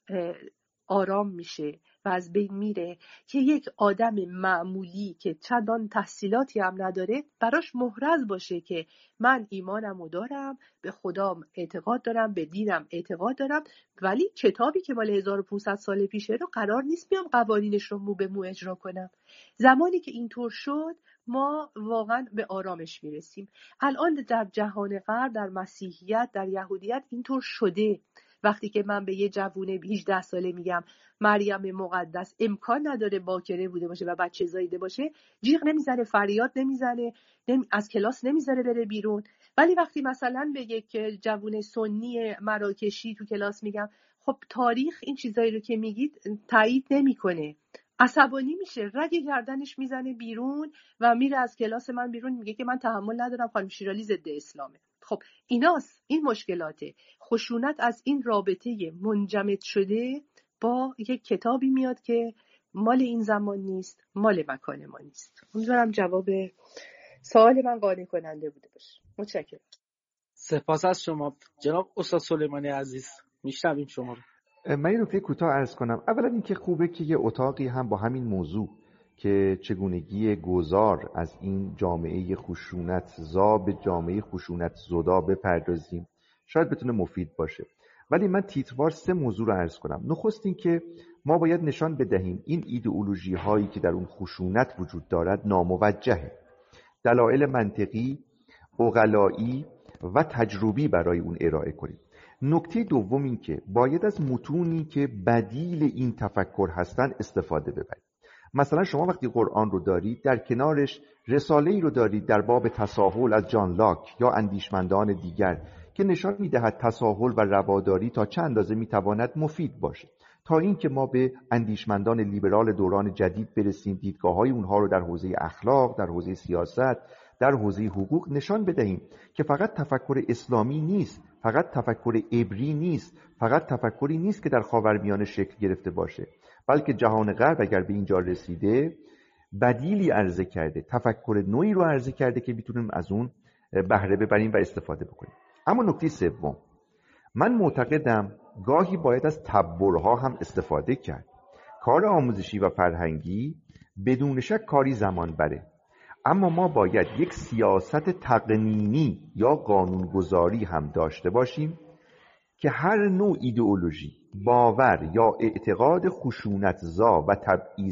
آرام میشه و از بین میره که یک آدم معمولی که چندان تحصیلاتی هم نداره براش محرز باشه که من ایمانمو دارم، به خدام اعتقاد دارم، به دینم اعتقاد دارم، ولی کتابی که مال 1500 سال پیشه رو قرار نیست بیام قوانینش رو مو به مو اجرا کنم. زمانی که اینطور شد ما واقعا به آرامش میرسیم. الان در جهان غرب، در مسیحیت، در یهودیت اینطور شده. وقتی که من به یه جوونه 18 ساله میگم مریم مقدس امکان نداره باکره بوده باشه و بچه زاییده باشه، جیغ نمیزنه، فریاد نمیزنه، از کلاس نمیذاره بره بیرون. ولی وقتی مثلا به یک جوونه سنی مراکشی تو کلاس میگم خب تاریخ این چیزایی رو که میگید تایید نمیکنه، عصبانی میشه، رگ گردنش میزنه بیرون و میره از کلاس من بیرون، میگه که من تحمل ندارم، خانم شیرالی ضد اسلامه. خب ایناست، این مشکلاته. خشونت از این رابطه منجمد شده با یک کتابی میاد که مال این زمان نیست، مال مکان ما نیست. امیدوارم جواب سوال من قانع کننده بوده باشه. متشکرم. سپاس از شما جناب استاد سلیمانی عزیز. میشنویم شما رو. من یه نکته کوتاه عرض کنم. اولا اینکه خوبه که یه اتاقی هم با همین موضوع که چگونگی گذار از این جامعه خشونت زا به جامعه خشونت زدا بپردازیم، شاید بتونه مفید باشه. ولی من تیتروار 3 موضوع رو عرض کنم. نخست این که ما باید نشان بدهیم این ایدئولوژی هایی که در اون خشونت وجود دارد ناموجهه. دلایل منطقی، عقلایی و تجربی برای اون ارائه کنیم. نکته دوم این که باید از متونی که بدیل این تفکر هستن استفاده ببرید. مثلا شما وقتی قرآن رو دارید در کنارش رساله‌ای رو دارید در باب تساهل از جان لاک یا اندیشمندان دیگر که نشان می‌دهد تساهل و رواداری تا چند اندازه می‌تواند مفید باشه، تا اینکه ما به اندیشمندان لیبرال دوران جدید برسیم، دیدگاه‌های اونها رو در حوزه اخلاق، در حوزه سیاست، در حوزه حقوق نشان بدهیم که فقط تفکر اسلامی نیست، فقط تفکر عبری نیست، فقط تفکری نیست که در خاورمیانه شکل گرفته باشه، بلکه جهان غرب اگر به اینجا رسیده بدیلی عرضه کرده، تفکر نوعی رو عرضه کرده که میتونیم از اون بهره ببریم و استفاده بکنیم. اما نکته سوم، من معتقدم گاهی باید از تبرها هم استفاده کرد. کار آموزشی و فرهنگی بدون شک کاری زمان بره، اما ما باید یک سیاست تقنینی یا قانونگذاری هم داشته باشیم که هر نوع ایدئولوژی، باور یا اعتقاد خشونت‌زا و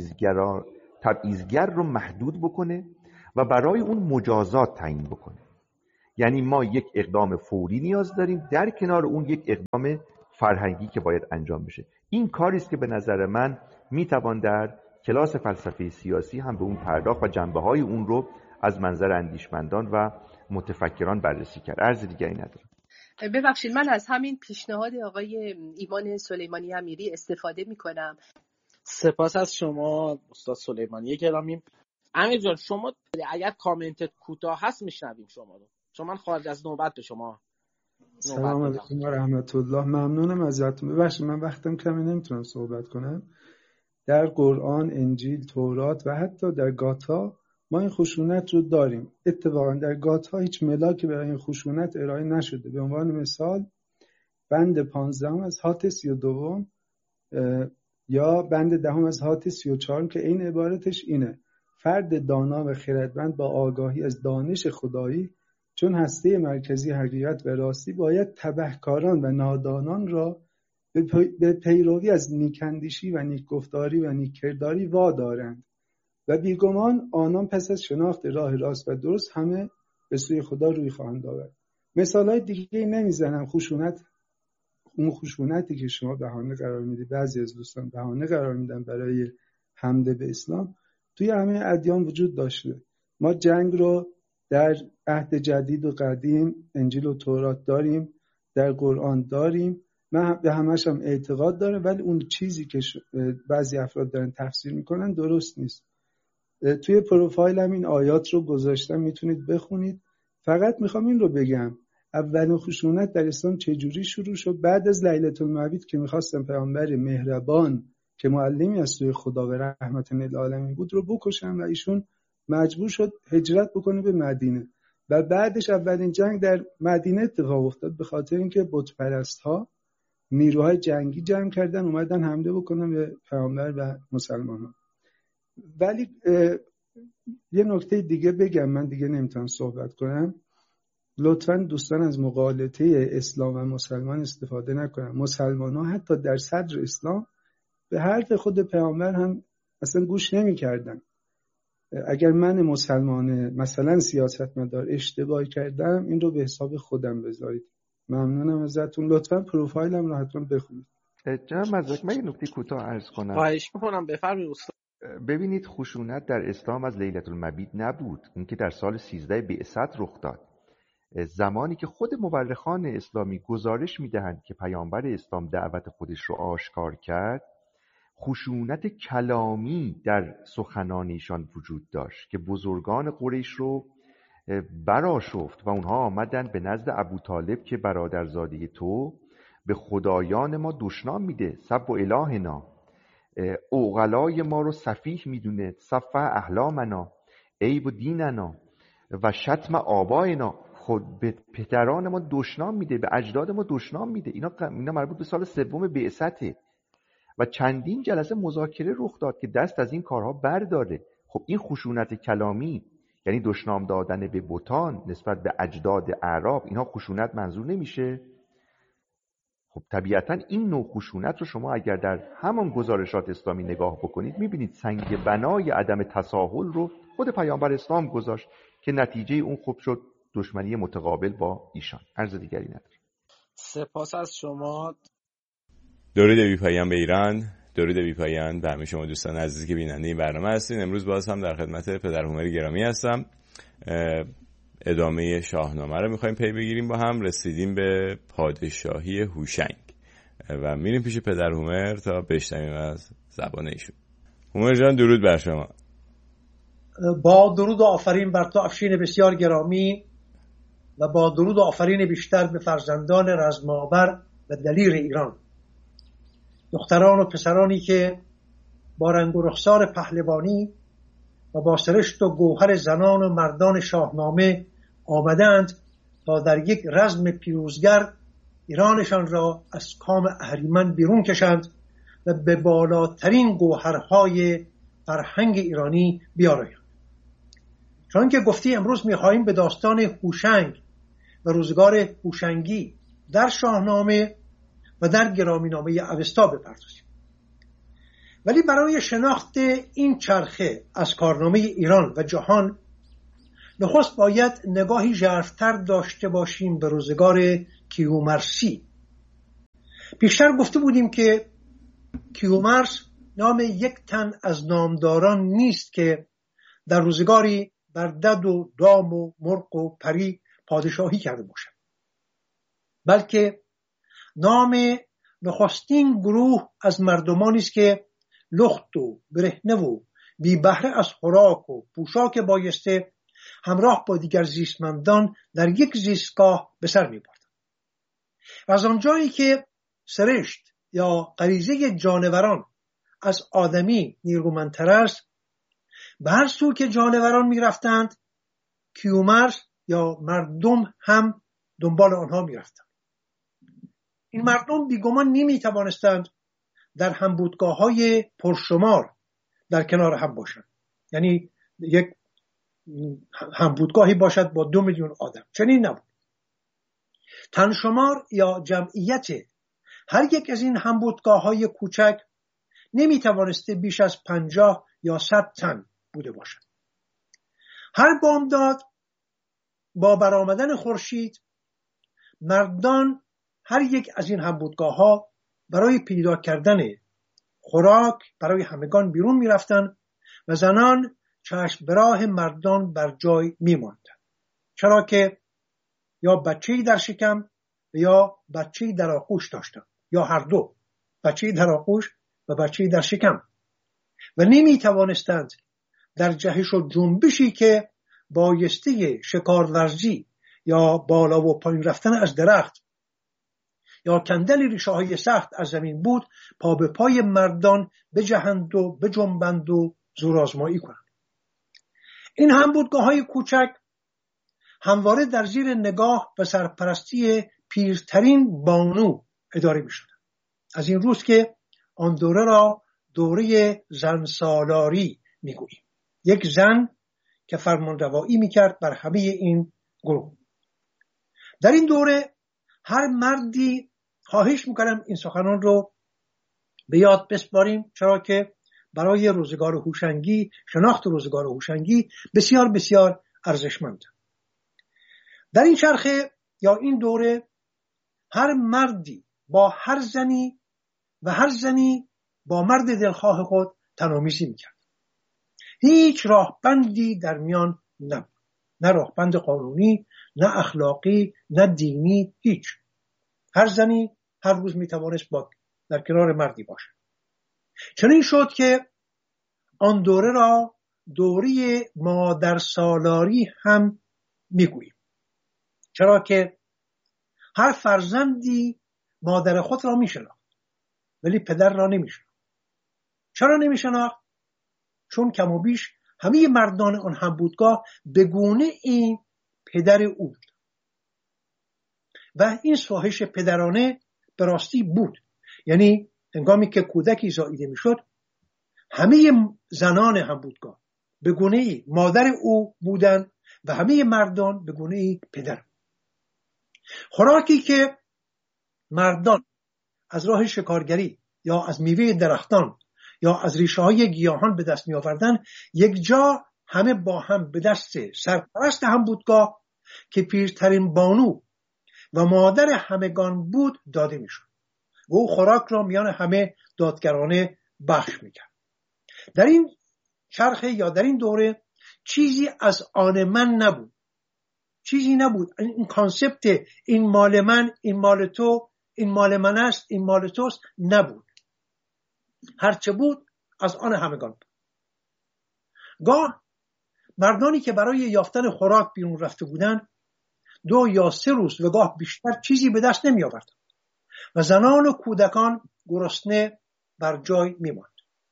تبعیضگر رو محدود بکنه و برای اون مجازات تعیین بکنه. یعنی ما یک اقدام فوری نیاز داریم، در کنار اون یک اقدام فرهنگی که باید انجام بشه. این کاری است که به نظر من میتوان در کلاس فلسفه سیاسی هم به اون پرداخت و جنبه‌های اون رو از منظر اندیشمندان و متفکران بررسی کرد. عرض دیگری ندارم. ببخشید من از همین پیشنهاد آقای ایمان سلیمانی امیری استفاده میکنم. سپاس از شما استاد سلیمانی گرامی. امیر جان شما اگر کامنتت کوتاه هست میشنویم شما رو، چون من خارج از نوبت به شما سلام علیکم و رحمت الله. ممنونم ازتون. ببخشید من وقتم کمی نمیتونم صحبت کنم. در قرآن، انجیل، تورات و حتی در گاتا ما این خشونت رو داریم. اتفاقا در گاتا هیچ ملاکی برای این خشونت ارائه نشده. به عنوان مثال بند 15 از هات 32 یا بند 10 از هات 34 که این عبارتش اینه: فرد دانا و خردمند با آگاهی از دانش خدایی چون هسته مرکزی حقیقت و راستی باید تبهکاران و نادانان را به پیروی از نیکندیشی و نیکگفتاری و نیککرداری وادارند و بیگمان آنان پس از شناخت راه راست و درست همه به سوی خدا روی خواهند آورد. مثالای دیگه نمیزنم. اون خشونتی که شما بهانه قرار میدید، بعضی از دوستان بهانه قرار میدن برای حمله به اسلام، توی همه ادیان وجود داشته. ما جنگ رو در عهد جدید و قدیم انجیل و تورات داریم، در قرآن داریم، من به همش هم اعتقاد دارم، ولی اون چیزی که بعضی افراد دارن تفسیر میکنن درست نیست. توی پروفایلم این آیات رو گذاشتم، میتونید بخونید. فقط میخوام این رو بگم اولین خشونت در اسلام چجوری شروع شد. بعد از لیلة المبعید که میخواستن پیامبر مهربان که معلمی از سوی خدا و رحمت للعالمین بود رو بکشن و ایشون مجبور شد هجرت بکنه به مدینه و بعدش اولین جنگ در مدینه اتفاق افتاد به خاطر اینکه بت پرست‌ها نیروهای جنگی جمع کردن اومدن حمله بکنن به پیامبر و مسلمانان. ولی یه نکته دیگه بگم، من دیگه نمیتونم صحبت کنم. لطفاً دوستان از مغالطه اسلام و مسلمان استفاده نکنن. مسلمان‌ها حتی در صدر اسلام به حرف خود پیامبر هم اصلا گوش نمی‌کردن. اگر من مسلمان مثلا سیاستمدار اشتباهی کردم این رو به حساب خودم بذارید. ممنونم ازتون. لطفاً پروفایلم رو حتما بخونید. جناب مزدک من یه نکته کوتاه عرض کنم. خواهش می‌کنم بفرمایید استاد. ببینید خشونت در اسلام از لیلة المبعید نبود، این که در سال 13 بعثت رخ داد. زمانی که خود مورخان اسلامی گزارش می‌دهند که پیامبر اسلام دعوت خودش رو آشکار کرد، خشونت کلامی در سخنان ایشان وجود داشت که بزرگان قریش رو برآشفت و اونها آمدن به نزد ابوطالب که برادرزاده تو به خدایان ما دشنام میده، سب و الهنا، اوغلای ما رو سفیه میدونه، صفه احلامنا، عیب و دیننا و شتم آباینا، خود به پدران ما دشنام میده، به اجداد ما دشنام میده. اینا مربوط به سال 3 بعثته و چندین جلسه مذاکره رخ داد که دست از این کارها برداره. خب این خشونت کلامی یعنی دشنام دادن به بتان نسبت به اجداد اعراب، اینها خشونت منظور نمیشه؟ خب طبیعتا این نوع خشونت رو شما اگر در همان گزارشات اسلامی نگاه بکنید میبینید سنگ بنای عدم تساهل رو خود پیامبر اسلام گذاشت که نتیجه اون خوب شد دشمنی متقابل با ایشان. عرض دیگری ندارم. سپاس از شما. درود بی پایان به ایران، درود بی پایان به همه شما دوستان عزیزی که بیننده این برنامه هستین. امروز باز هم در خدمت پدر هومر گرامی هستم. ادامه شاهنامه رو میخوایم پی بگیریم با هم. رسیدیم به پادشاهی هوشنگ و میریم پیش پدر هومر تا بشنویم از زبان ایشون. هومر جان درود بر شما. با درود و آفرین بر تو افشین بسیار گرامی و با درود و آفرین بیشتر به فرزندان رزم‌آور و دلیر ایران، دختران و پسرانی که با رنگ و رخسار پهلوانی و با سرشت و گوهر زنان و مردان شاهنامه آمدند تا در یک رزم پیروزگر ایرانشان را از کام اهریمن بیرون کشند و به بالاترین گوهرهای فرهنگ ایرانی بیارایند. چون که گفتی امروز می‌خواهیم به داستان هوشنگ و روزگار هوشنگی در شاهنامه و در گرامینامه اوستا بپردازیم. ولی برای شناخت این چرخه از کارنامه ایران و جهان نخست باید نگاهی ژرف‌تر داشته باشیم به روزگار کیومرثی. پیشتر گفته بودیم که کیومرث نام یک تن از نامداران نیست که در روزگاری بر دد و دام و مرغ و پری پادشاهی کرده باشد، بلکه نام نخستین گروه از مردمانی است که لخت و برهنه و بی بهره از خوراک و پوشاک بایسته همراه با دیگر زیستمندان در یک زیستگاه به سر می بردند. و از آنجایی که سرشت یا غریزه جانوران از آدمی نیرومندتر است، به هر سو که جانوران می رفتند کیومرث یا مردم هم دنبال آنها می رفتند. این مردم بیگمان نمی توانستند در همبودگاه‌های پرشمار در کنار هم باشند، یعنی یک همبودگاهی باشد با 2 میلیون آدم، چنین نبود. تنشمار یا جمعیت هر یک از این همبودگاه‌های کوچک نمی توانسته بیش از 50 یا 100 تن بوده باشد. هر بامداد با برآمدن خورشید مردان هر یک از این همبودگاه‌ها برای پیدا کردن خوراک برای همگان بیرون می رفتن و زنان چشم به راه مردان بر جای می ماندند، چرا که یا بچه‌ای در شکم و یا بچه‌ای در آغوش داشتند، یا هر دو، بچه‌ای در آغوش و بچه‌ای در شکم، و نمی توانستند در جهش و جنبشی که بایسته شکارورزی یا بالا و پایین رفتن از درخت یا کندن ریشه های سخت از زمین بود پا به پای مردان بجهند و بجنبند و زورآزمایی کنند. این همبودگاه‌های کوچک همواره در زیر نگاه و سرپرستی پیرترین بانو اداره می شدند. از این روز که آن دوره را دوره زن سالاری می گوییم. یک زن که فرمانروایی می کرد بر همه این گروه. در این دوره هر مردی، خواهش میکنم این سخنان رو به یاد بسپاریم، چرا که برای روزگار هوشنگی، شناخت روزگار هوشنگی بسیار بسیار ارزشمند. در این چرخه یا این دوره هر مردی با هر زنی و هر زنی با مرد دلخواه خود تنامیزی میکرد. هیچ راهبندی در میان نبود، نه راهبند قانونی، نه اخلاقی، نه دینی، هیچ. هر زنی هر روز میتوانست در کنار مردی باشد. چنین شد که آن دوره را دوره مادر سالاری هم میگوییم، چرا که هر فرزندی مادر خود را میشناخت ولی پدر را نمیشناخت. چرا نمیشناخت؟ چون کم و بیش همه مردان آن همبودگاه به گونه این پدر او بود و این ساحش پدرانه به راستی بود. یعنی هنگامی که کودکی زاییده میشد همه زنان همبودگاه به گونه ای مادر او بودند و همه مردان به گونه ای پدر. خوراکی که مردان از راه شکارگری یا از میوه درختان یا از ریشه های گیاهان به دست می آوردن یک جا همه با هم به دست سرپرست همبودگاه که پیرترین بانو و مادر همگان بود داده می شد و او خوراک را میان همه دادگرانه بخش می کرد. در این چرخه یا در این دوره چیزی از آن من نبود، چیزی نبود. این کانسپت این مال من، این مال تو، این مال من است، این مال توست نبود. هرچه بود از آن همگان بود. گاه مردانی که برای یافتن خوراک بیرون رفته بودند 2 یا 3 روز و گاه بیشتر چیزی به دست نمی آوردند و زنان و کودکان گرسنه بر جای می ماند.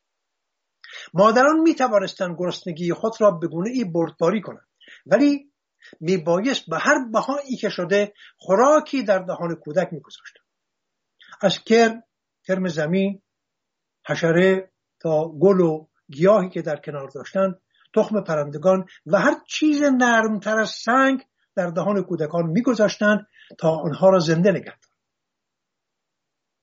مادران می توانستند گرسنگی خود را به گونه ای بردباری کنند، ولی می بایست به هر بهایی که شده خوراکی در دهان کودک می گذاشتند. از کرم زمین، حشره تا گل و گیاهی که در کنار داشتند، تخم پرندگان و هر چیز نرمتر از سنگ در دهان کودکان می‌گذاشتند تا آنها را زنده نگه دارند.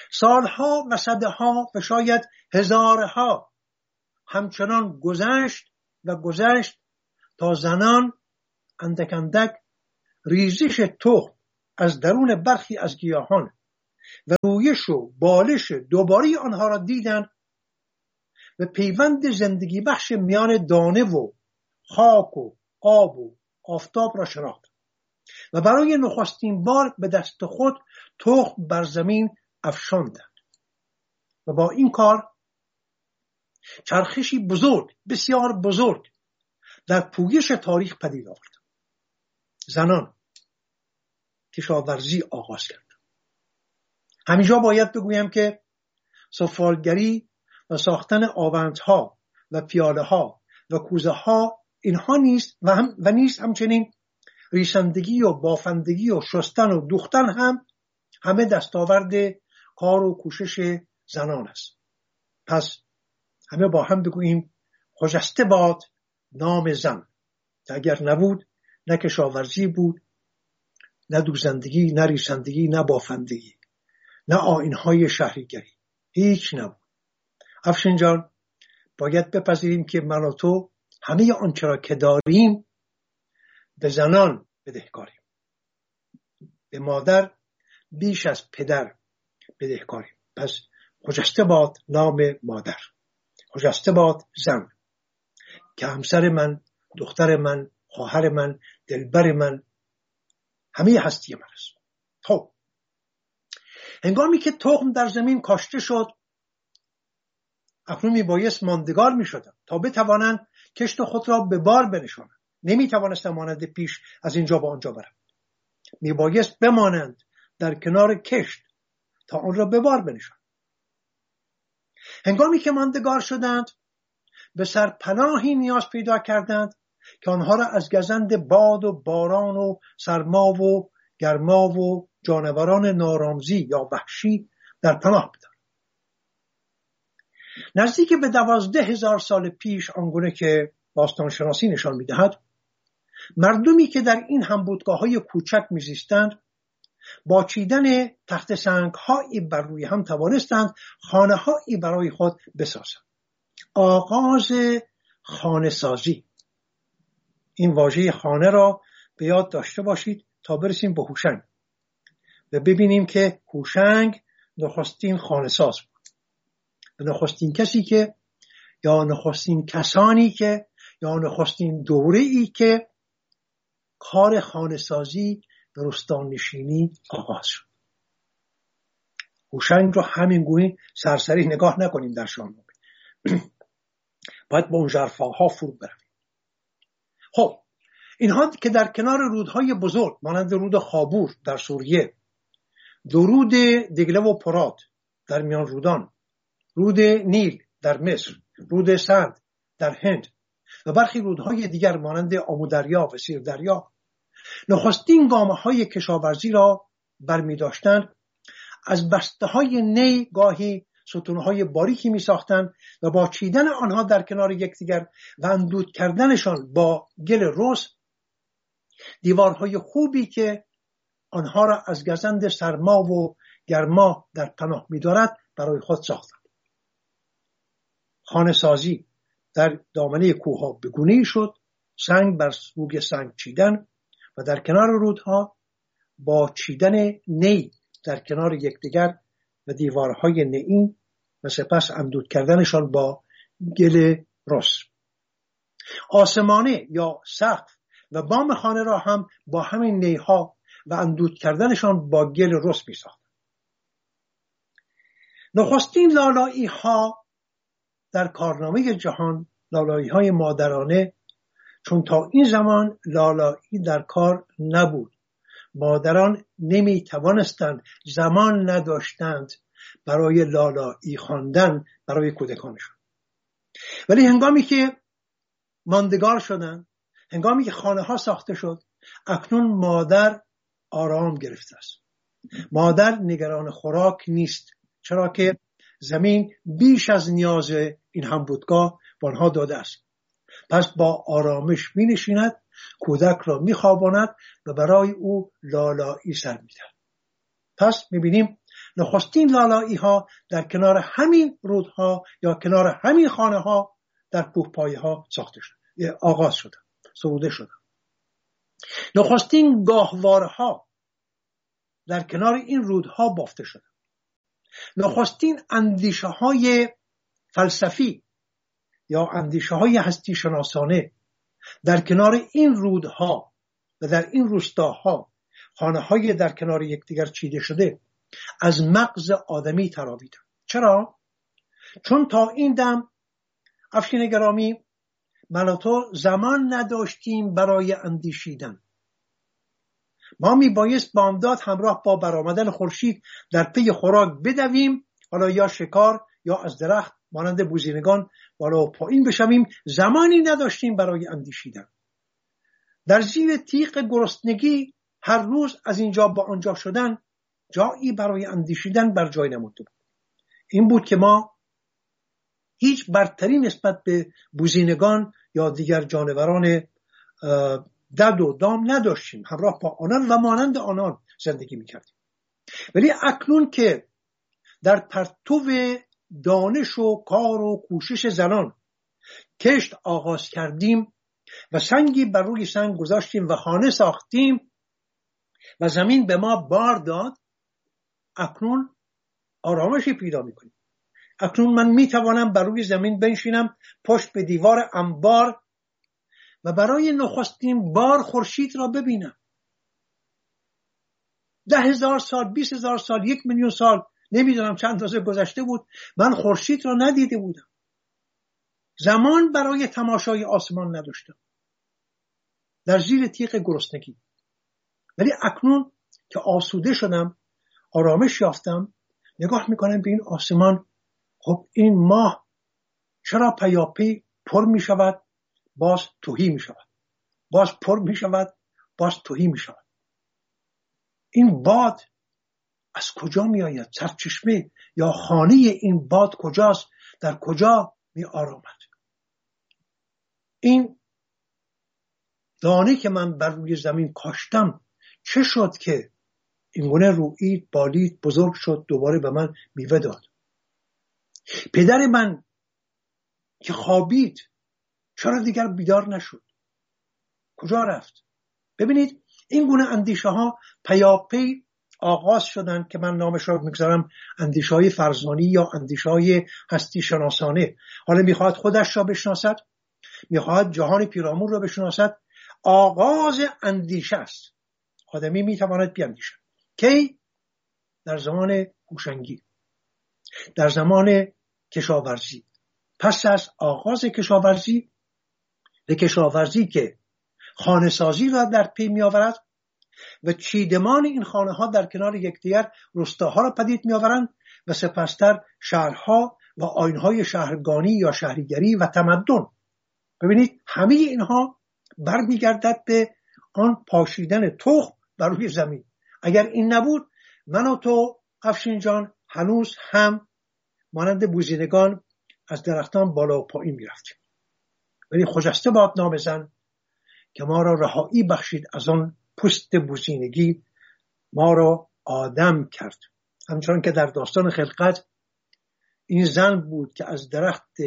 سالها و صدها و شاید هزارها همچنان گذشت تا زنان اندک اندک ریزش تخم از درون برخی از گیاهان و رویش و بالش دوباره آنها را دیدند و پیوند زندگی بخش میان دانه و خاک و آب و آفتاب را شناخت و برای نخستین بار به دست خود تخم بر زمین افشاندند و با این کار چرخشی بزرگ، بسیار بزرگ در پویش تاریخ پدید آورد. زنان کشاورزی آغاز کرد. همینجا باید بگویم که سفالگری و ساختن آوندها و پیاله ها و کوزه ها اینها نیست و نیست همچنین ریسندگی و بافندگی و شستن و دوختن هم همه دستاورد کار و کوشش زنان است. پس همه با هم بگوییم خجسته باد نام زن، که اگر نبود نه کشاورزی بود، نه دوزندگی، نه ریسندگی، نه بافندگی، نه آیین‌های شهریگری، هیچ نبود. افشین جان، باید بپذیریم که من و تو همه آنچه را که داریم به زنان بدهکاریم، به مادر بیش از پدر بدهکاریم. پس خجسته باد نام مادر، خجسته باد زن که همسر من، دختر من، خواهر من، دلبر من، همه هستی من است. خب هنگامی که تخم در زمین کاشته شد، اکنون میبایست ماندگار میشدند تا بتوانند کشت خود را به بار بنشانند. نمیتوانستند مانند پیش از اینجا به آنجا برند، میبایست بمانند در کنار کشت تا آن را به بار بنشانند. هنگامی که ماندگار شدند به سرپناهی نیاز پیدا کردند که آنها را از گزند باد و باران و سرما و گرما و جانوران نارامزی یا وحشی در پناه بدن. نزدیک به 12,000 سال پیش، آنگونه که باستانشناسی نشان می‌دهد، مردمی که در این همبودگاه‌های کوچک می‌زیستند با چیدن تخت سنگ‌هایی بر روی هم توانستند خانه‌هایی برای خود بسازند. آغاز خانه سازی. این واژه خانه را به یاد داشته باشید تا برسیم به هوشنگ و ببینیم که هوشنگ نخستین خانه ساز بود. نخستین کسی که یا نخستین کسانی که یا نخستین دوره‌ای که کار خانه سازی و رستانشینی آغاز شد. هوشنگ رو همینگونه سرسری نگاه نکنیم در شاهنامه. باید با اون ژرفاها فرو برویم. خب اینها که در کنار رودهای بزرگ مانند رود خابور در سوریه، رود دجله و فرات در میان رودان، رود نیل در مصر، رود سند در هند و برخی رودهای دیگر مانند آمودریا و سیردریا نخستین گامه‌های کشاورزی را برمی داشتند. از بسته‌های نی گاهی ستونهای باریکی می ساختند و با چیدن آنها در کنار یکدیگر و اندود کردنشان با گل رس، دیوارهای خوبی که آنها را از گزند سرما و گرما در پناه می دارد برای خود ساختند. خانه سازی در دامنه کوهها به گونه‌ای شد، سنگ بر روی سنگ چیدن و در کنار رودها با چیدن نی در کنار یکدیگر و دیوارهای نئی و سپس اندود کردنشان با گل رس. آسمانه یا سقف و بام خانه را هم با همین نیها و اندود کردنشان با گل رس می ساختند. نخستین لالایی ها در کارنامه جهان لالایی های مادرانه، چون تا این زمان لالایی در کار نبود. مادران نمی توانستند، زمان نداشتند برای لالایی خواندن برای کودکانشون. ولی هنگامی که ماندگار شدند، هنگامی که خانه ها ساخته شد، اکنون مادر آرام گرفته است. مادر نگران خوراک نیست، چرا که زمین بیش از نیاز این همبودگاه به آنها داده است. پس با آرامش می نشیند، کودک را می خواباند و برای او لالایی سر می دهد. پس می بینیم نخستین لالایی ها در کنار همین رودها یا کنار همین خانه ها در کوهپایه ها ساخته شد، آغاز شد، سروده شد. نخستین گاهواره ها در کنار این رودها بافته شد. نخستین اندیشه های فلسفی یا اندیشه های هستی شناسانه در کنار این رودها و در این روستاها، خانه های در کنار یکدیگر چیده شده، از مغز آدمی تراویدن. چرا؟ چون تا این دم افشین گرامی من و تو زمان نداشتیم برای اندیشیدن. ما میبایست بامداد همراه با برآمدن خورشید در پی خوراک بدویم، حالا یا شکار یا از درخت مانند بوزینگان بالا و پایین بشویم. زمانی نداشتیم برای اندیشیدن. در زیر تیغ گرسنگی هر روز از اینجا با آنجا شدن، جایی برای اندیشیدن بر جای نمونده بود. این بود که ما هیچ برتری نسبت به بوزینگان یا دیگر جانوران دد و دام نداشتیم، همراه با آنان و مانند آنان زندگی میکردیم. ولی اکنون که در پرتو دانش و کار و کوشش زنان کشت آغاز کردیم و سنگی بر روی سنگ گذاشتیم و خانه ساختیم و زمین به ما بار داد، اکنون آرامشی پیدا میکنیم. اکنون من میتوانم بر روی زمین بنشینم پشت به دیوار انبار و برای نخستین بار خورشید را ببینم. 10,000 سال، 20,000 سال، 1,000,000 سال، نمیدونم چند روز گذشته بود، من خورشید را ندیده بودم. زمان برای تماشای آسمان نداشتم در زیر تیغ گرسنگی. ولی اکنون که آسوده شدم، آرامش یافتم، نگاه میکنم به این آسمان. خب این ماه چرا پیاپی پر میشود باز تهی میشود، باز پر میشود باز تهی میشود؟ این باد از کجا می آید؟ سرچشمه یا خانه این باد کجاست؟ در کجا می آرامد؟ این دانه که من بر روی زمین کاشتم چه شد که اینگونه رویید، بالید، بزرگ شد، دوباره به من میوه داد؟ پدر من که خوابید چرا دیگر بیدار نشد؟ کجا رفت؟ ببینید این گونه اندیشه ها پیاپی آغاز شدن که من نامش را میگذارم اندیشه های فرزانه یا اندیشه های هستی شناسانه. حالا میخواهد خودش را بشناسد، میخواهد جهان پیرامون را بشناسد. آغاز اندیشه است. آدمی میتواند بیاندیشد. کی؟ در زمان هوشنگی، در زمان کشاورزی. پس از آغاز کشاورزی، به کشاورزی که خانه سازی را در پی می آورد و چیدمان این خانه ها در کنار یکدیگر روستاها را پدید می آورند و سپستر شهرها و آیین‌های شهرگانی یا شهریگری و تمدن. ببینید همه اینها برمیگردد به آن پاشیدن تخم بر روی زمین. اگر این نبود من و تو افشین جان هنوز هم مانند بوزینگان از درختان بالا و پایین می رفتیم. ولی خجسته باد نام زن که ما را رهایی بخشید از آن پوست بوزینگی، ما را آدم کرد. همچنان که در داستان خلقت این زن بود که از درخت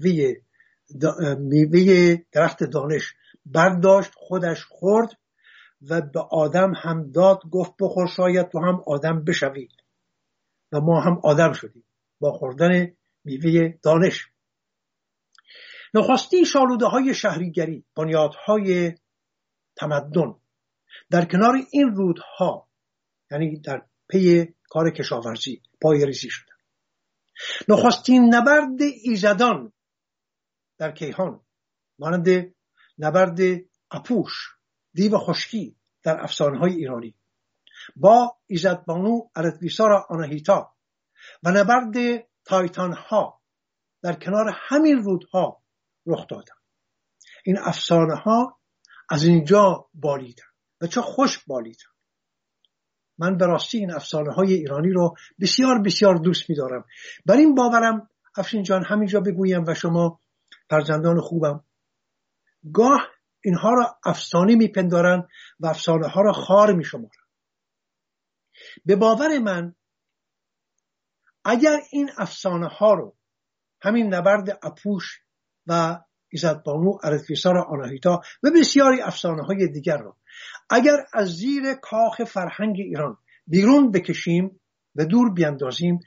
میوه درخت دانش برداشت، خودش خورد و به آدم هم داد، گفت بخور شاید تو هم آدم بشوید. و ما هم آدم شدیم با خوردن میوه دانش. نخستین شالوده های شهریگری، بنیادهای تمدن در کنار این رودها، یعنی در پی کار کشاورزی پای ریزی شدن. نخستین نبرد ایزدان در کیهان مانند نبرد اپوش، دیو خشکی در افسانه‌های ایرانی با ایزدبانو اردویسارا آناهیتا و نبرد تایتان ها در کنار همین رودها رخ دادن. این افسانه ها از اینجا بالیدن و چه خوش بالیدن. من به راستی این افسانه های ایرانی رو بسیار بسیار دوست می دارم. بر این باورم افشین جان همینجا بگویم و شما فرزندان خوبم، گاه اینها را افسانه می پندارن و افسانه ها را خار می شمارن. به باور من اگر این افسانه ها رو، همین نبرد اپوش و ایزدبانو ارتفیسار آناهیتا و بسیاری افسانه های دیگر رو اگر از زیر کاخ فرهنگ ایران بیرون بکشیم و دور بیاندازیم،